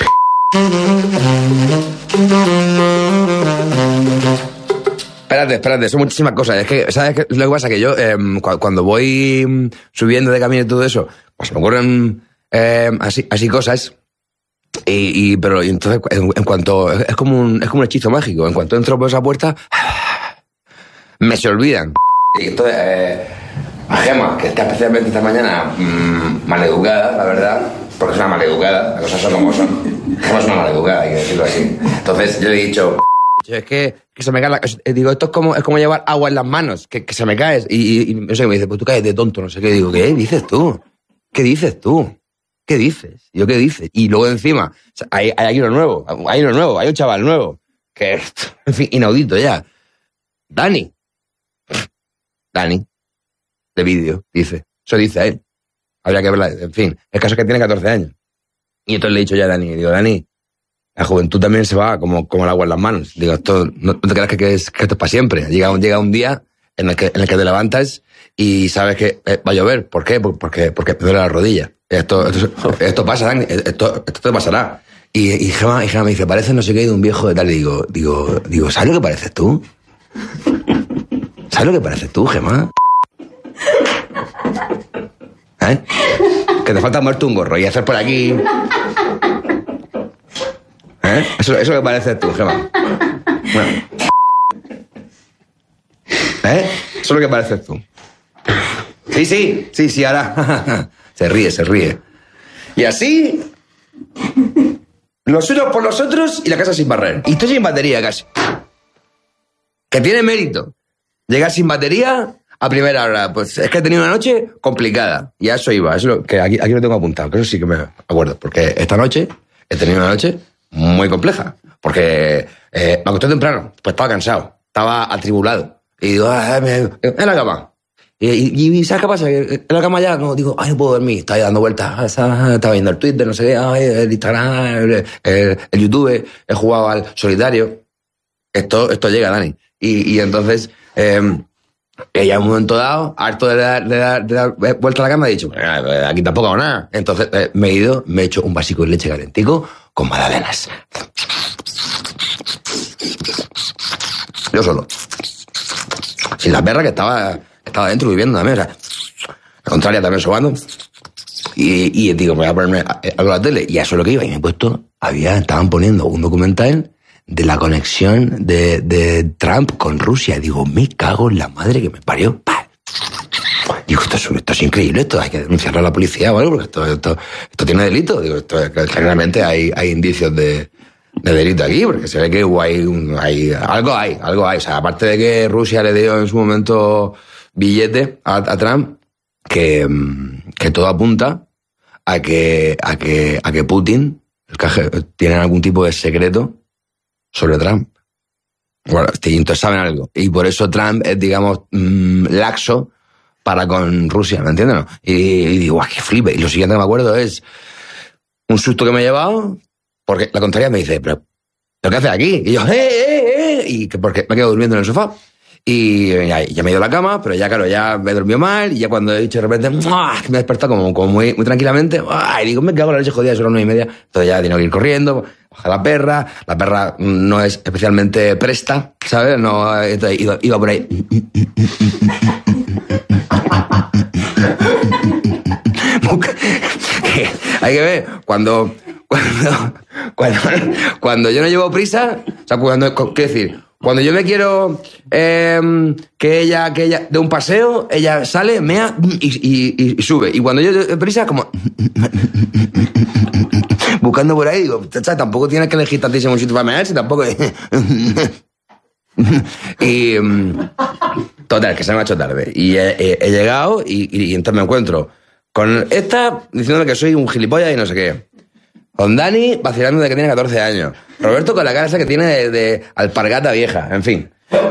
Espérate, son muchísimas cosas. Es que, ¿sabes qué? Lo que pasa es que yo, cuando voy subiendo de camino y todo eso, pues me ocurren así cosas. Pero entonces, en cuanto... Es como un hechizo mágico. En cuanto entro por esa puerta, me se olvidan. Y entonces, a Gemma, que está especialmente esta mañana maleducada, la verdad, porque es una maleducada, las cosas son como son. Gemma es una maleducada, hay que decirlo así. Entonces yo le he dicho... Es que se me cae digo, esto es como llevar agua en las manos, que se me cae. Y no sé, me dice, pues tú caes de tonto, no sé qué. Digo, ¿qué dices tú? ¿Qué dices tú? ¿Qué dices? ¿Yo qué dices? Y luego encima, o sea, hay uno nuevo, hay un chaval nuevo, que es, en fin, inaudito ya. Dani, de vídeo, dice. Eso dice a él. Habría que verla, en fin. El caso es que tiene 14 años. Y entonces le he dicho ya a Dani, digo, Dani, la juventud también se va como el agua en las manos. Digo, esto no te creas que esto es para siempre. Llega un día en el que te levantas y sabes que va a llover. ¿Por qué? Porque me duele la rodilla. Esto pasa, Dani, esto te pasará. Y Gemma me dice, parece no sé qué de un viejo de tal. Y digo, ¿sabes lo que pareces tú? ¿Sabes lo que pareces tú, Gemma? ¿Eh? Que te falta muerte un gorro y hacer por aquí. ¿Eh? Eso es lo que pareces tú, Gemma. Bueno. ¿Eh? Eso es lo que pareces tú. Sí, ahora. Se ríe. Y así, los unos por los otros y la casa sin barrer. Y estoy sin batería casi. Que tiene mérito. Llegar sin batería a primera hora. Pues es que he tenido una noche complicada. Y a eso iba. Eso es lo que aquí lo tengo apuntado. Que eso sí que me acuerdo. Porque esta noche he tenido una noche muy compleja. Porque me acosté temprano. Pues estaba cansado. Estaba atribulado. Y digo, en la cama. Y ¿sabes qué pasa? En la cama ya no no puedo dormir. Estaba ahí dando vueltas. Estaba viendo el Twitter, no sé qué, el Instagram, el YouTube. He jugado al solitario. Esto llega, Dani. Y entonces, ella en un momento dado, harto de dar vuelta a la cama, he dicho, aquí tampoco hago nada. Entonces me he hecho un vasico de leche calentico con magdalenas. Yo solo. Sin la perra que estaba dentro viviendo también, o sea, la contraria también sobando. Y digo, voy a ponerme algo a la tele. Y a eso es lo que iba. Y me he puesto, estaban poniendo un documental de la conexión de Trump con Rusia. Y digo, me cago en la madre que me parió. ¡Pah! Digo, esto es increíble, esto hay que denunciarlo a la policía o algo, porque esto tiene delito. Digo, generalmente hay indicios de delito aquí, porque se ve que algo hay. O sea, aparte de que Rusia le dio en su momento billete a Trump, que todo apunta a que Putin tiene algún tipo de secreto sobre Trump. Bueno, entonces saben algo. Y por eso Trump es, digamos, laxo para con Rusia, ¿me entiendes? ¿No? Y digo, ¡guau, qué flipe! Y lo siguiente que me acuerdo es un susto que me he llevado, porque la contraria me dice, ¿pero qué haces aquí? Y yo, y porque me quedo durmiendo en el sofá. Y ya me he ido a la cama, pero ya, claro, ya me he dormido mal, y ya cuando he dicho de repente, me he despertado como muy tranquilamente, y digo, me cago en la leche jodida, son las 9:30, entonces ya tengo que ir corriendo, baja la perra no es especialmente presta, ¿sabes? No, iba por ahí. Hay que ver, cuando yo no llevo prisa, o sea, quiero decir, cuando yo me quiero que ella de un paseo, ella sale, mea y sube. Y cuando yo de prisa, como buscando por ahí, digo, tampoco tienes que elegir tantísimo sitio para mearse, tampoco. Y total, que se me ha hecho tarde. Y he llegado y entonces me encuentro con esta diciéndome que soy un gilipollas y no sé qué. Con Dani vacilando de que tiene 14 años. Roberto con la cara esa que tiene de alpargata vieja, en fin.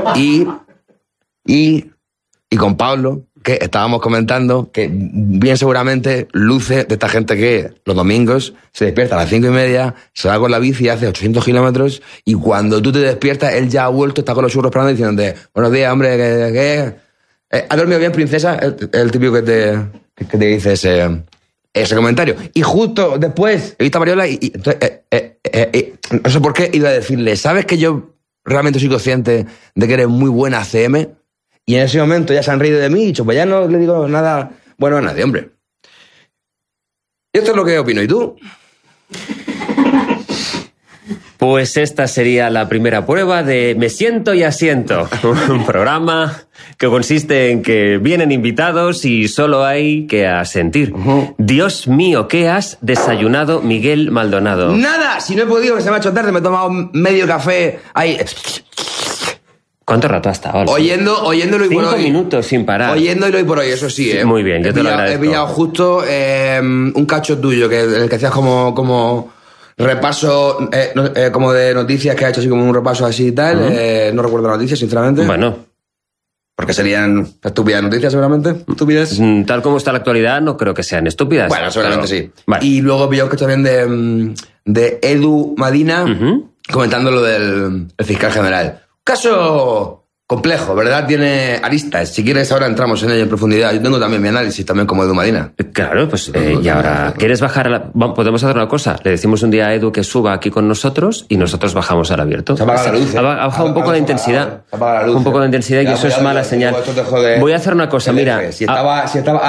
Y con Pablo, que estábamos comentando que bien seguramente luce de esta gente que los domingos se despierta a las 5:30, se va con la bici, hace 800 kilómetros, y cuando tú te despiertas, él ya ha vuelto, está con los churros esperando diciéndote, buenos días, hombre, ¿qué? ¿Has dormido bien, princesa? El típico que te dice ese comentario. Y justo después he visto a Mariola y no sé por qué iba a decirle, ¿sabes que yo realmente soy consciente de que eres muy buena CM? Y en ese momento ya se han reído de mí y dicho, pues ya no le digo nada bueno a nadie, hombre. Y esto es lo que opino. ¿Y tú? Pues esta sería la primera prueba de Me siento y asiento, un programa que consiste en que vienen invitados y solo hay que asentir. Dios mío, ¿qué has desayunado, Miguel Maldonado? Nada, si no he podido, que se me ha hecho tarde, me he tomado medio café ahí. ¿Cuánto rato has estado? Oyéndolo y por hoy. 5 minutos sin parar. Oyéndolo y por hoy, eso sí, ¿eh? Muy bien, yo te lo agradezco. He pillado justo un cacho tuyo, que el que hacías como repaso, como de noticias, que ha hecho así como un repaso así y tal. No recuerdo las noticias, sinceramente. Bueno. Porque serían estúpidas noticias, seguramente. ¿Estúpidas? Tal como está la actualidad, no creo que sean estúpidas. Bueno, seguramente pero... sí. Vale. Y luego he pillado un cacho también de Edu Madina, comentando lo del fiscal general. Caso complejo, ¿verdad? Tiene aristas. Si quieres, ahora entramos en ello en profundidad. Yo tengo también mi análisis, también como Edu Madina. Claro, pues y ahora, ¿quieres bajar a la...? Podemos hacer una cosa. Le decimos un día a Edu que suba aquí con nosotros y nosotros bajamos al abierto. Se apaga la luz. Ha bajado un poco la intensidad. Se apaga la luz. Un poco de intensidad y eso es mala señal. Voy a hacer una cosa, mira. Si estaba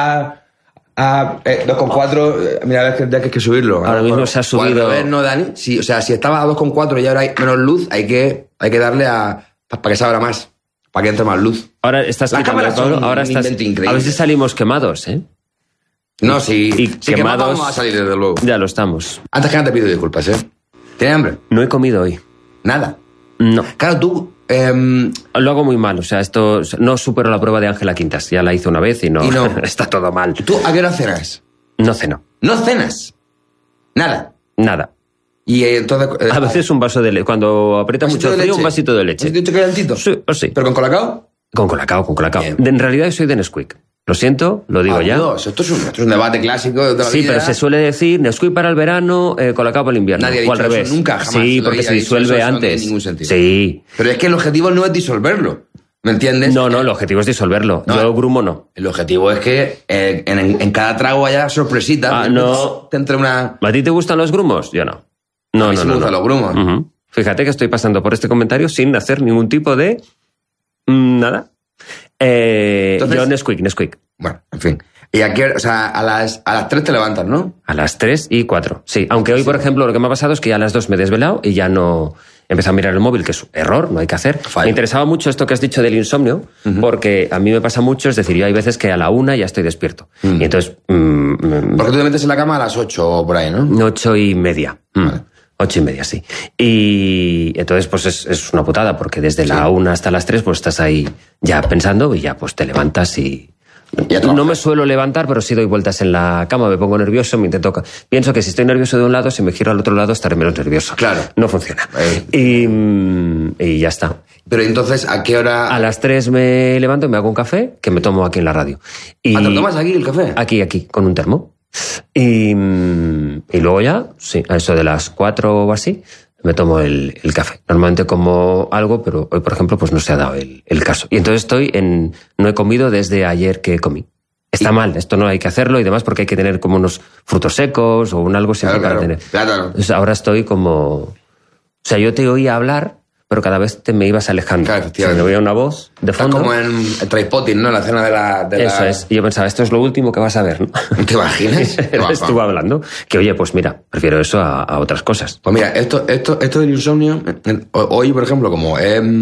a 2,4, mira, a ver que hay que subirlo. Ahora mismo se ha subido. No, Dani. Si estaba a 2,4 y ahora hay menos luz, hay que darle para que se abra más. Para que entre más luz. Ahora estás quitando, Pablo, ahora estás... A veces salimos quemados, ¿eh? No, sí. Y quemados vamos a salir, desde luego. Ya lo estamos. Antes que nada te pido disculpas, ¿eh? ¿Tienes hambre? No he comido hoy. ¿Nada? No. Claro, tú... Lo hago muy mal, o sea, esto... No supero la prueba de Ángela Quintas. Ya la hice una vez y no... Está todo mal. ¿Tú a qué hora cenas? No ceno. ¿No cenas? Nada. Nada. Y entonces... a veces un vaso de leche. Cuando aprieta mucho el frío, un vasito de leche. ¿Has dicho calentito? Sí, pues sí. ¿Pero con colacao? Con colacao. En realidad soy de Nesquik. Lo siento, lo digo ya. Dios, esto es un debate clásico de toda la vida. Sí, pero se suele decir Nesquik para el verano, colacao para el invierno. Nadie ha dicho o al revés. Eso nunca, jamás. Sí, porque se disuelve antes. No tiene ningún sentido. Sí. Pero es que el objetivo no es disolverlo. ¿Me entiendes? No, el objetivo es disolverlo. No, yo grumo no. El objetivo es que en cada trago haya sorpresita. No. Entre una... ¿A ti te gustan los grumos? Yo no. No, a mí sí me gustan los grumos. Fíjate que estoy pasando por este comentario sin hacer ningún tipo de... nada. Entonces, yo Nesquik. Bueno, en fin. Y aquí, o sea, a las 3 te levantas, ¿no? A las 3 y 4, sí. Aunque hoy, por ejemplo, lo que me ha pasado es que ya a las 2 me he desvelado y ya no... Empecé a mirar el móvil, que es error, no hay que hacer. Me interesaba mucho esto que has dicho del insomnio, porque a mí me pasa mucho, es decir, yo hay veces que a la 1 ya estoy despierto. Y entonces... porque tú te metes en la cama a las 8 o por ahí, ¿no? 8:30. Vale. 8:30, sí. Y entonces, pues es una putada, porque desde la 1 hasta las 3, pues estás ahí ya pensando y ya pues te levantas y... No me suelo levantar, pero sí doy vueltas en la cama, me pongo nervioso, pienso que si estoy nervioso de un lado, si me giro al otro lado estaré menos nervioso. Claro. No funciona. Y ya está. Pero entonces, ¿a qué hora? A las 3 me levanto y me hago un café, que me tomo aquí en la radio. ¿Te lo tomas aquí el café? Aquí, con un termo. Y luego ya, sí, a eso de las 4 o así, me tomo el café. Normalmente como algo, pero hoy, por ejemplo, pues no se ha dado el caso. Y entonces no he comido desde ayer que comí. Está mal, esto no hay que hacerlo y demás porque hay que tener como unos frutos secos o un algo siempre para tener. Claro. Entonces ahora estoy como... O sea, yo te oía hablar, pero cada vez te me ibas alejando. Claro, efectivamente. O sea, me oía una voz de fondo. Está como en Trainspotting, ¿no? En la escena de Eso es. Y yo pensaba, esto es lo último que vas a ver, ¿no? ¿Te imaginas? Estuvo hablando. Que oye, pues mira, prefiero eso a otras cosas. Pues mira, esto del insomnio, hoy, por ejemplo, como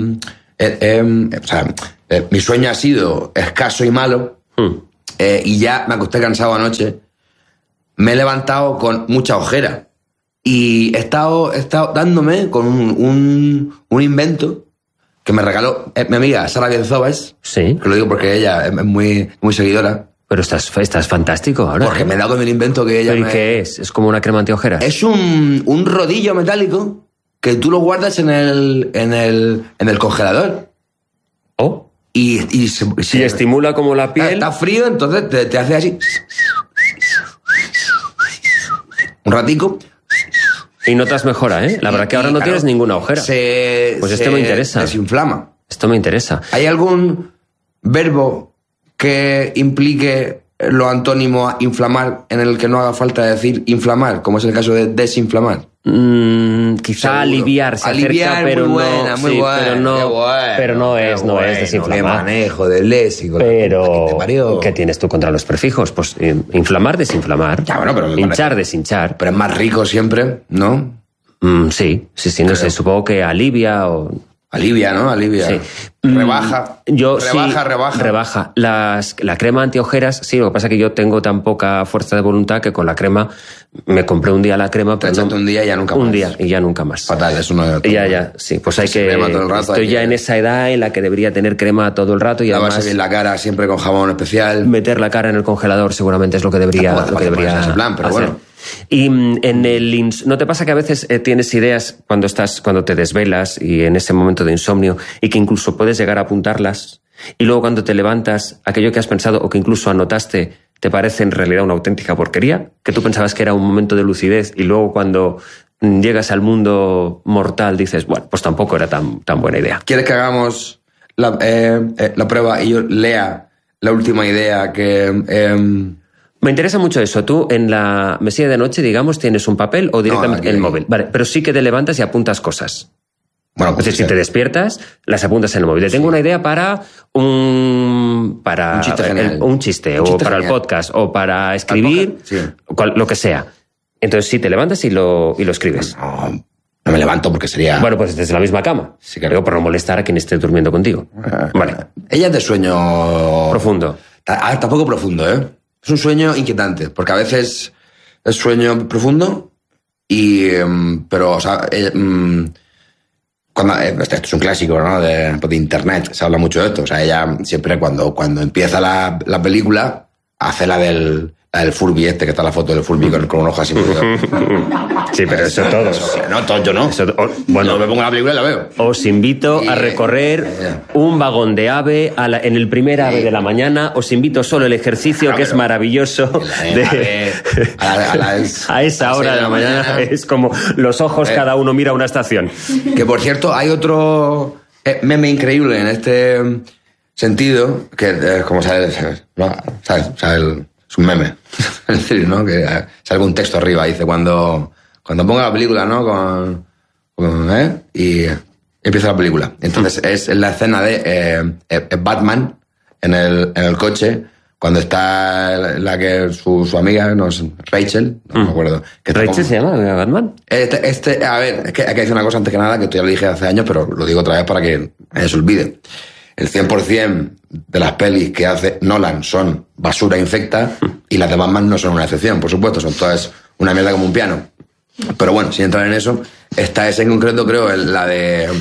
mi sueño ha sido escaso y malo, y ya me acosté cansado anoche, me he levantado con mucha ojera. Y he estado dándome con un invento que me regaló mi amiga Sara Bienzobas. Sí. Que lo digo porque ella es muy, muy seguidora. Pero estás fantástico ahora. Porque me he dado con el invento que ella... ¿Pero y qué es? ¿Es como una crema antiojeras? Es un rodillo metálico que tú lo guardas en el congelador. ¿Oh? Y se estimula como la piel. Está frío, entonces te hace así. Un ratico. Y notas mejora, ¿eh? La verdad que ahora no tienes ninguna ojera. Pues esto me interesa. Desinflama. Esto me interesa. ¿Hay algún verbo que implique lo antónimo a inflamar en el que no haga falta decir inflamar, como es el caso de desinflamar? Quizá aliviar, se acerca, pero muy buena, muy buena. Pero no es desinflamar. Qué manejo del léxico. Pero ¿qué tienes tú contra los prefijos? Pues inflamar, desinflamar. Ya, bueno, pero hinchar, deshinchar. Pero es más rico siempre, ¿no? Sí, no sé, supongo que alivia o... Alivia, ¿no? Alivia. Sí. Rebaja. Rebaja. La crema antiojeras, sí, lo que pasa es que yo tengo tan poca fuerza de voluntad que con la crema me compré un día la crema, pero no, un día y ya nunca más. Un día y ya nunca más. Fatal, es uno de todo. Ya, sí, pues hay que... Estoy ya en esa edad en la que debería tener crema todo el rato y además... Lavarse bien la cara siempre con jabón especial. Meter la cara en el congelador seguramente es lo que debería ese plan, pero hacer. Bueno. Y ¿no te pasa que a veces tienes ideas cuando te desvelas y en ese momento de insomnio y que incluso puedes llegar a apuntarlas y luego cuando te levantas, aquello que has pensado o que incluso anotaste te parece en realidad una auténtica porquería? Que tú pensabas que era un momento de lucidez y luego cuando llegas al mundo mortal dices, bueno, pues tampoco era tan buena idea. ¿Quieres que hagamos la prueba y yo lea la última idea que... Me interesa mucho eso. Tú en la mesilla de noche, digamos, tienes un papel o directamente el móvil. Vale, pero sí que te levantas y apuntas cosas. Bueno, pues es decir, si te despiertas, las apuntas en el móvil. Tengo una idea para un chiste genial. Un chiste o para genial. El podcast, o para escribir, lo que sea. Entonces sí, te levantas y lo escribes. No me levanto porque sería... Bueno, pues desde la misma cama. Sí, claro. Digo, por no molestar a quien esté durmiendo contigo. Vale. Ella es de sueño... Profundo. Tampoco profundo, ¿eh? Es un sueño inquietante, porque a veces es sueño profundo pero, o sea, esto es un clásico, ¿no? De internet, se habla mucho de esto. O sea, ella siempre cuando empieza la película hace la del Furby que está la foto del Furby con un ojo así. Sí, pero eso todos. No, todos yo no. Bueno, yo me pongo la película y la veo. Os invito a recorrer un vagón de ave en el primer ave de la mañana. Os invito solo el ejercicio que es maravilloso. A esa hora de la mañana es como los ojos, cada uno mira una estación. Que por cierto, hay otro meme increíble en este sentido, que como sabes, es un meme. Es decir, ¿no? Que sale un texto arriba, dice, cuando ponga la película, ¿no? Y empieza la película. Entonces es la escena de Batman en el coche, cuando está su amiga, no es Rachel, no me acuerdo. ¿Rachel se llama Batman? A ver, es que hay que decir una cosa antes que nada, que esto ya lo dije hace años, pero lo digo otra vez para que se olvide. El 100% de las pelis que hace Nolan son basura infecta y las de Batman no son una excepción, por supuesto, son todas una mierda como un piano. Pero bueno, sin entrar en eso, esta es en concreto, creo, en la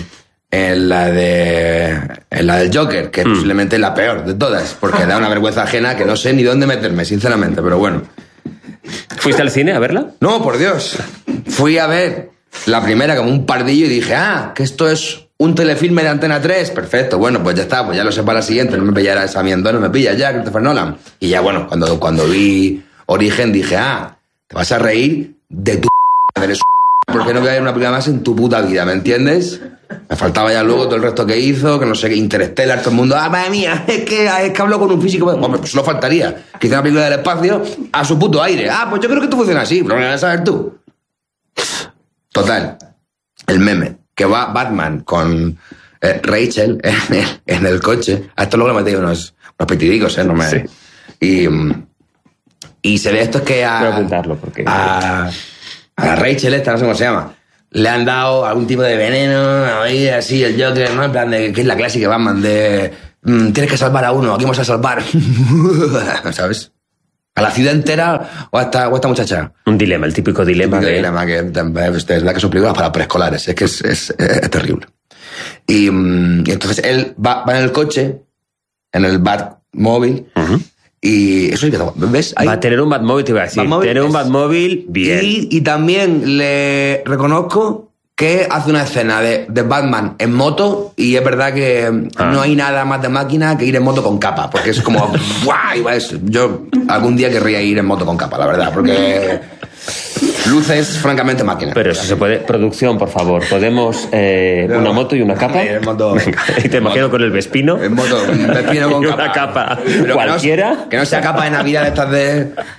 del Joker, que es posiblemente la peor de todas, porque da una vergüenza ajena que no sé ni dónde meterme, sinceramente, pero bueno. ¿Fuiste al cine a verla? No, por Dios. Fui a ver la primera como un pardillo y dije, que esto es un telefilme de Antena 3, perfecto, bueno, pues ya está, pues ya lo sé para la siguiente, no me pillará esa mierda, no me pilla ya, Christopher Nolan. Y ya, bueno, cuando vi Origen dije, te vas a reír de tu eres porque no voy a ver una película más en tu puta vida, ¿me entiendes? Me faltaba ya luego todo el resto que hizo, que no sé qué, Interstellar, todo el mundo, madre mía, es que habló con un físico. Hombre, pues solo faltaría que hiciera una película del espacio a su puto aire. Pues yo creo que esto funciona así, pero lo vas a saber tú. Total, el meme, que va Batman con Rachel en el coche. A esto luego le metí unos petidicos, no me... Sí. Y se ve esto es que voy a apuntarlo porque... a la Rachel esta, no sé cómo se llama, le han dado algún tipo de veneno, ahí así, el Joker, ¿no? En plan de, que es la clásica Batman de tienes que salvar a uno, aquí vamos a salvar, ¿sabes? ¿A la ciudad entera o a esta muchacha? Un dilema, el típico dilema. Dilema que es la que son películas para preescolares, es que es terrible. Y entonces él va en el coche, en el Batmóvil, y eso es que ¿ves? Va a tener un Batmóvil, te iba a decir. Tener un Batmóvil, bien. Y también le reconozco que hace una escena de Batman en moto y es verdad que no hay nada más de máquina que ir en moto con capa, porque es como guay. Yo algún día querría ir en moto con capa, la verdad, porque luces francamente máquina. Pero eso se puede. Producción, por favor, podemos una moto y una capa. Venga, y te imagino con el Vespino. En moto, un Vespino con una capa pero cualquiera. Que no sea capa de Navidad estas de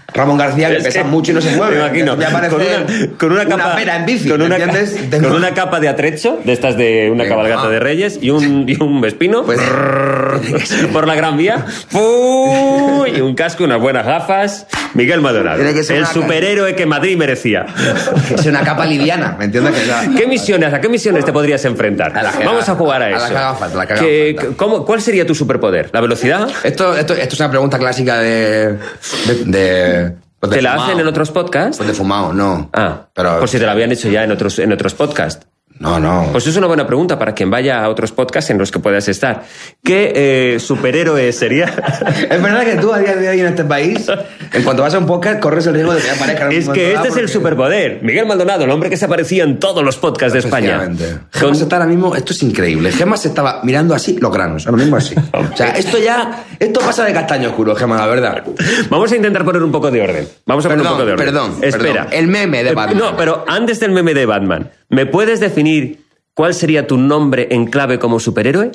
Ramón García, que pesa mucho y no se mueve. Me imagino. Con una capa, pera en bici, con una capa de atrecho, de estas de una cabalgata de Reyes, y un Vespino, pues, por la Gran Vía, y un casco, unas buenas gafas. Miguel Maldonado, el superhéroe que Madrid merecía. Es una capa liviana, ¿me entiendes? ¿A qué misiones te podrías enfrentar? Vamos a jugar a eso. A la cagafas. ¿Cuál sería tu superpoder? ¿La velocidad? Esto es una pregunta clásica de ¿Te la hacen en otros podcasts? Pues de fumado, no. Pero por si te la habían hecho ya en otros podcasts. No. Pues es una buena pregunta para quien vaya a otros podcasts en los que puedas estar. ¿Qué superhéroe sería? Es verdad que tú a día de hoy en este país, en cuanto vas a un podcast, corres el riesgo de que aparezca. Es que este es el superpoder. Miguel Maldonado, el hombre que se aparecía en todos los podcasts de España. Gemas está ahora mismo, esto es increíble. Gemas estaba mirando así los granos, ahora mismo así. O sea, esto pasa de castaño oscuro, Gemas, la verdad. Vamos a intentar poner un poco de orden. Perdón. Espera. El meme de Batman. No, pero antes del meme de Batman, ¿me puedes definir cuál sería tu nombre en clave como superhéroe?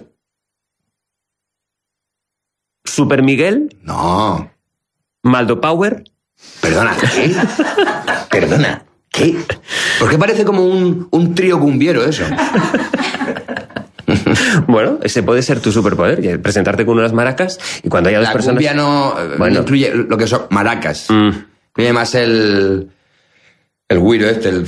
¿Super Miguel? No. ¿Maldo Power? Perdona, ¿qué? Perdona, ¿qué? ¿Por qué parece como un trío cumbiero eso? Bueno, ese puede ser tu superpoder, presentarte con unas maracas y cuando haya dos personas... La cumbia no incluye lo que son maracas. Incluye más el güiro el...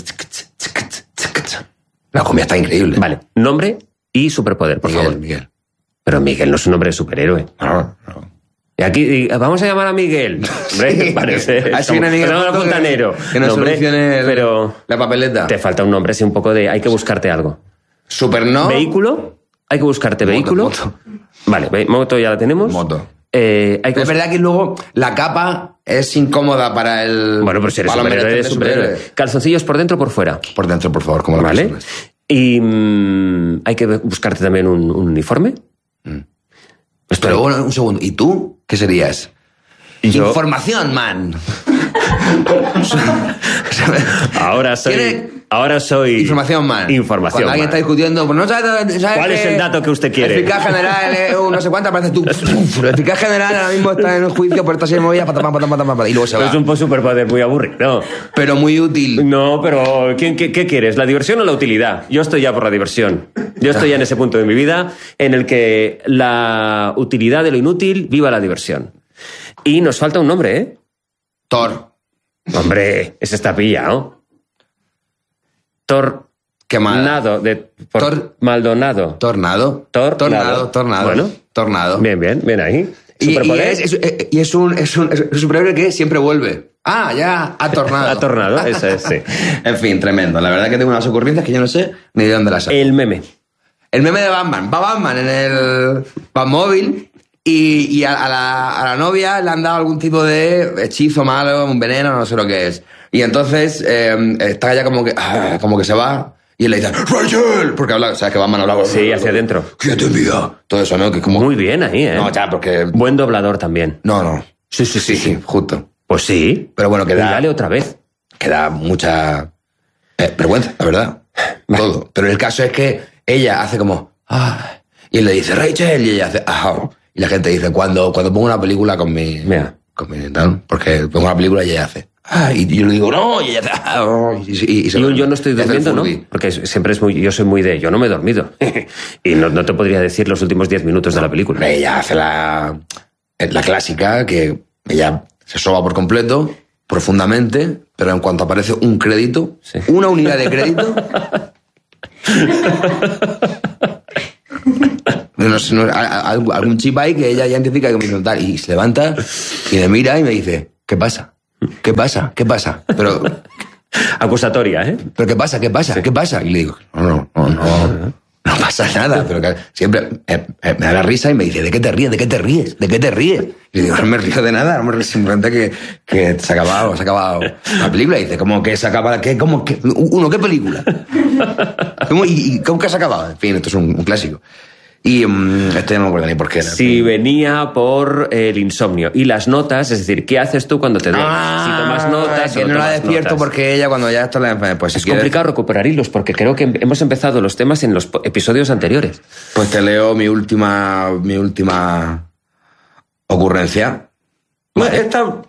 La cumbia está increíble. Vale, nombre y superpoder, por favor. Miguel. Pero Miguel no es un nombre de superhéroe. No. Y aquí vamos a llamar a Miguel. Hombre, sí. Parece. Así viene Miguel Fontanero. Que no solucione pero la papeleta. Te falta un nombre, así un poco de... Hay que buscarte algo. ¿Superno? ¿Vehículo? Hay que buscarte vehículo. Moto. Vale, moto ya la tenemos. Moto. Es verdad que luego la capa es incómoda para el... Bueno, pero si eres superhéroe, eres superhéroe. ¿Calzoncillos por dentro o por fuera? Por dentro, por favor, como la Vale. personas. Y hay que buscarte también un uniforme. Pero bueno, un segundo. ¿Y tú? ¿Qué serías? Información, man. Ahora soy... Información, man. Información, Cuando alguien está discutiendo, pues no sabes ¿cuál es el dato que usted quiere? El fiscal general, no sé cuánto, aparece tú. El fiscal general ahora mismo está en el juicio por esta serie de movidas, y luego se va. Es un superpoder muy aburrido. Pero muy útil. No, pero ¿qué quieres? ¿La diversión o la utilidad? Yo estoy ya por la diversión. Yo estoy ya en ese punto de mi vida en el que la utilidad de lo inútil viva la diversión. Y nos falta un nombre, ¿eh? Thor. Hombre, ese está pillado. Tornado. Maldonado. Tornado. Bueno. Tornado. Bien ahí. Y es un superhéroe que siempre vuelve. Ya, ha tornado. Ha tornado, eso es, sí. En fin, tremendo. La verdad que tengo unas ocurrencias que yo no sé ni de dónde las saco. El meme. El meme de Batman. Va Batman en el Batmóvil y a la novia le han dado algún tipo de hechizo malo, un veneno, no sé lo que es. Y entonces está ya como que se va y él le dice ¡Rachel! Porque habla, o sea, que Batman habla... Sí, hacia adentro. ¡Quédate en vida! Todo eso, ¿no? Que como... Muy bien ahí, ¿eh? No, ya, porque... Buen doblador también. No. Sí, justo. Pues sí. Pero bueno, queda... Dale otra vez. Queda mucha vergüenza, la verdad. Vale. Todo. Pero el caso es que ella hace como... y él le dice ¡Rachel! Y ella hace... Y la gente dice, cuando pongo una película con mi tal, porque pongo una película y ella hace... y yo le digo, no, y ella hace... yo no estoy durmiendo, ¿no? Porque siempre yo soy muy de... Yo no me he dormido. Y no te podría decir los últimos 10 minutos de la película. Ella hace la clásica, que ella se soba por completo, profundamente, pero en cuanto aparece un crédito, una unidad de crédito... algún chip ahí que ella ya identifica que me dice tal, y se levanta y me mira y me dice ¿qué pasa? Pero acusatoria, ¿eh? ¿Pero qué pasa? Y le digo no pasa nada, pero que siempre me da la risa y me dice ¿de qué te ríes? Y le digo no me río de nada, no me río, simplemente que se ha acabado la película. Y dice ¿cómo que se acaba? ¿Qué película? ¿Cómo que se ha acabado? En fin, esto es un clásico. Y esto ya no me acuerdo ni por qué era. Si venía por el insomnio. Y las notas, es decir, ¿qué haces tú cuando te duermes? Si tomas notas que no la despierto notas. Porque ella cuando ya está... Pues, es complicado recuperar hilos porque creo que hemos empezado los temas en los episodios anteriores. Pues te leo mi última ocurrencia. Vale. Esta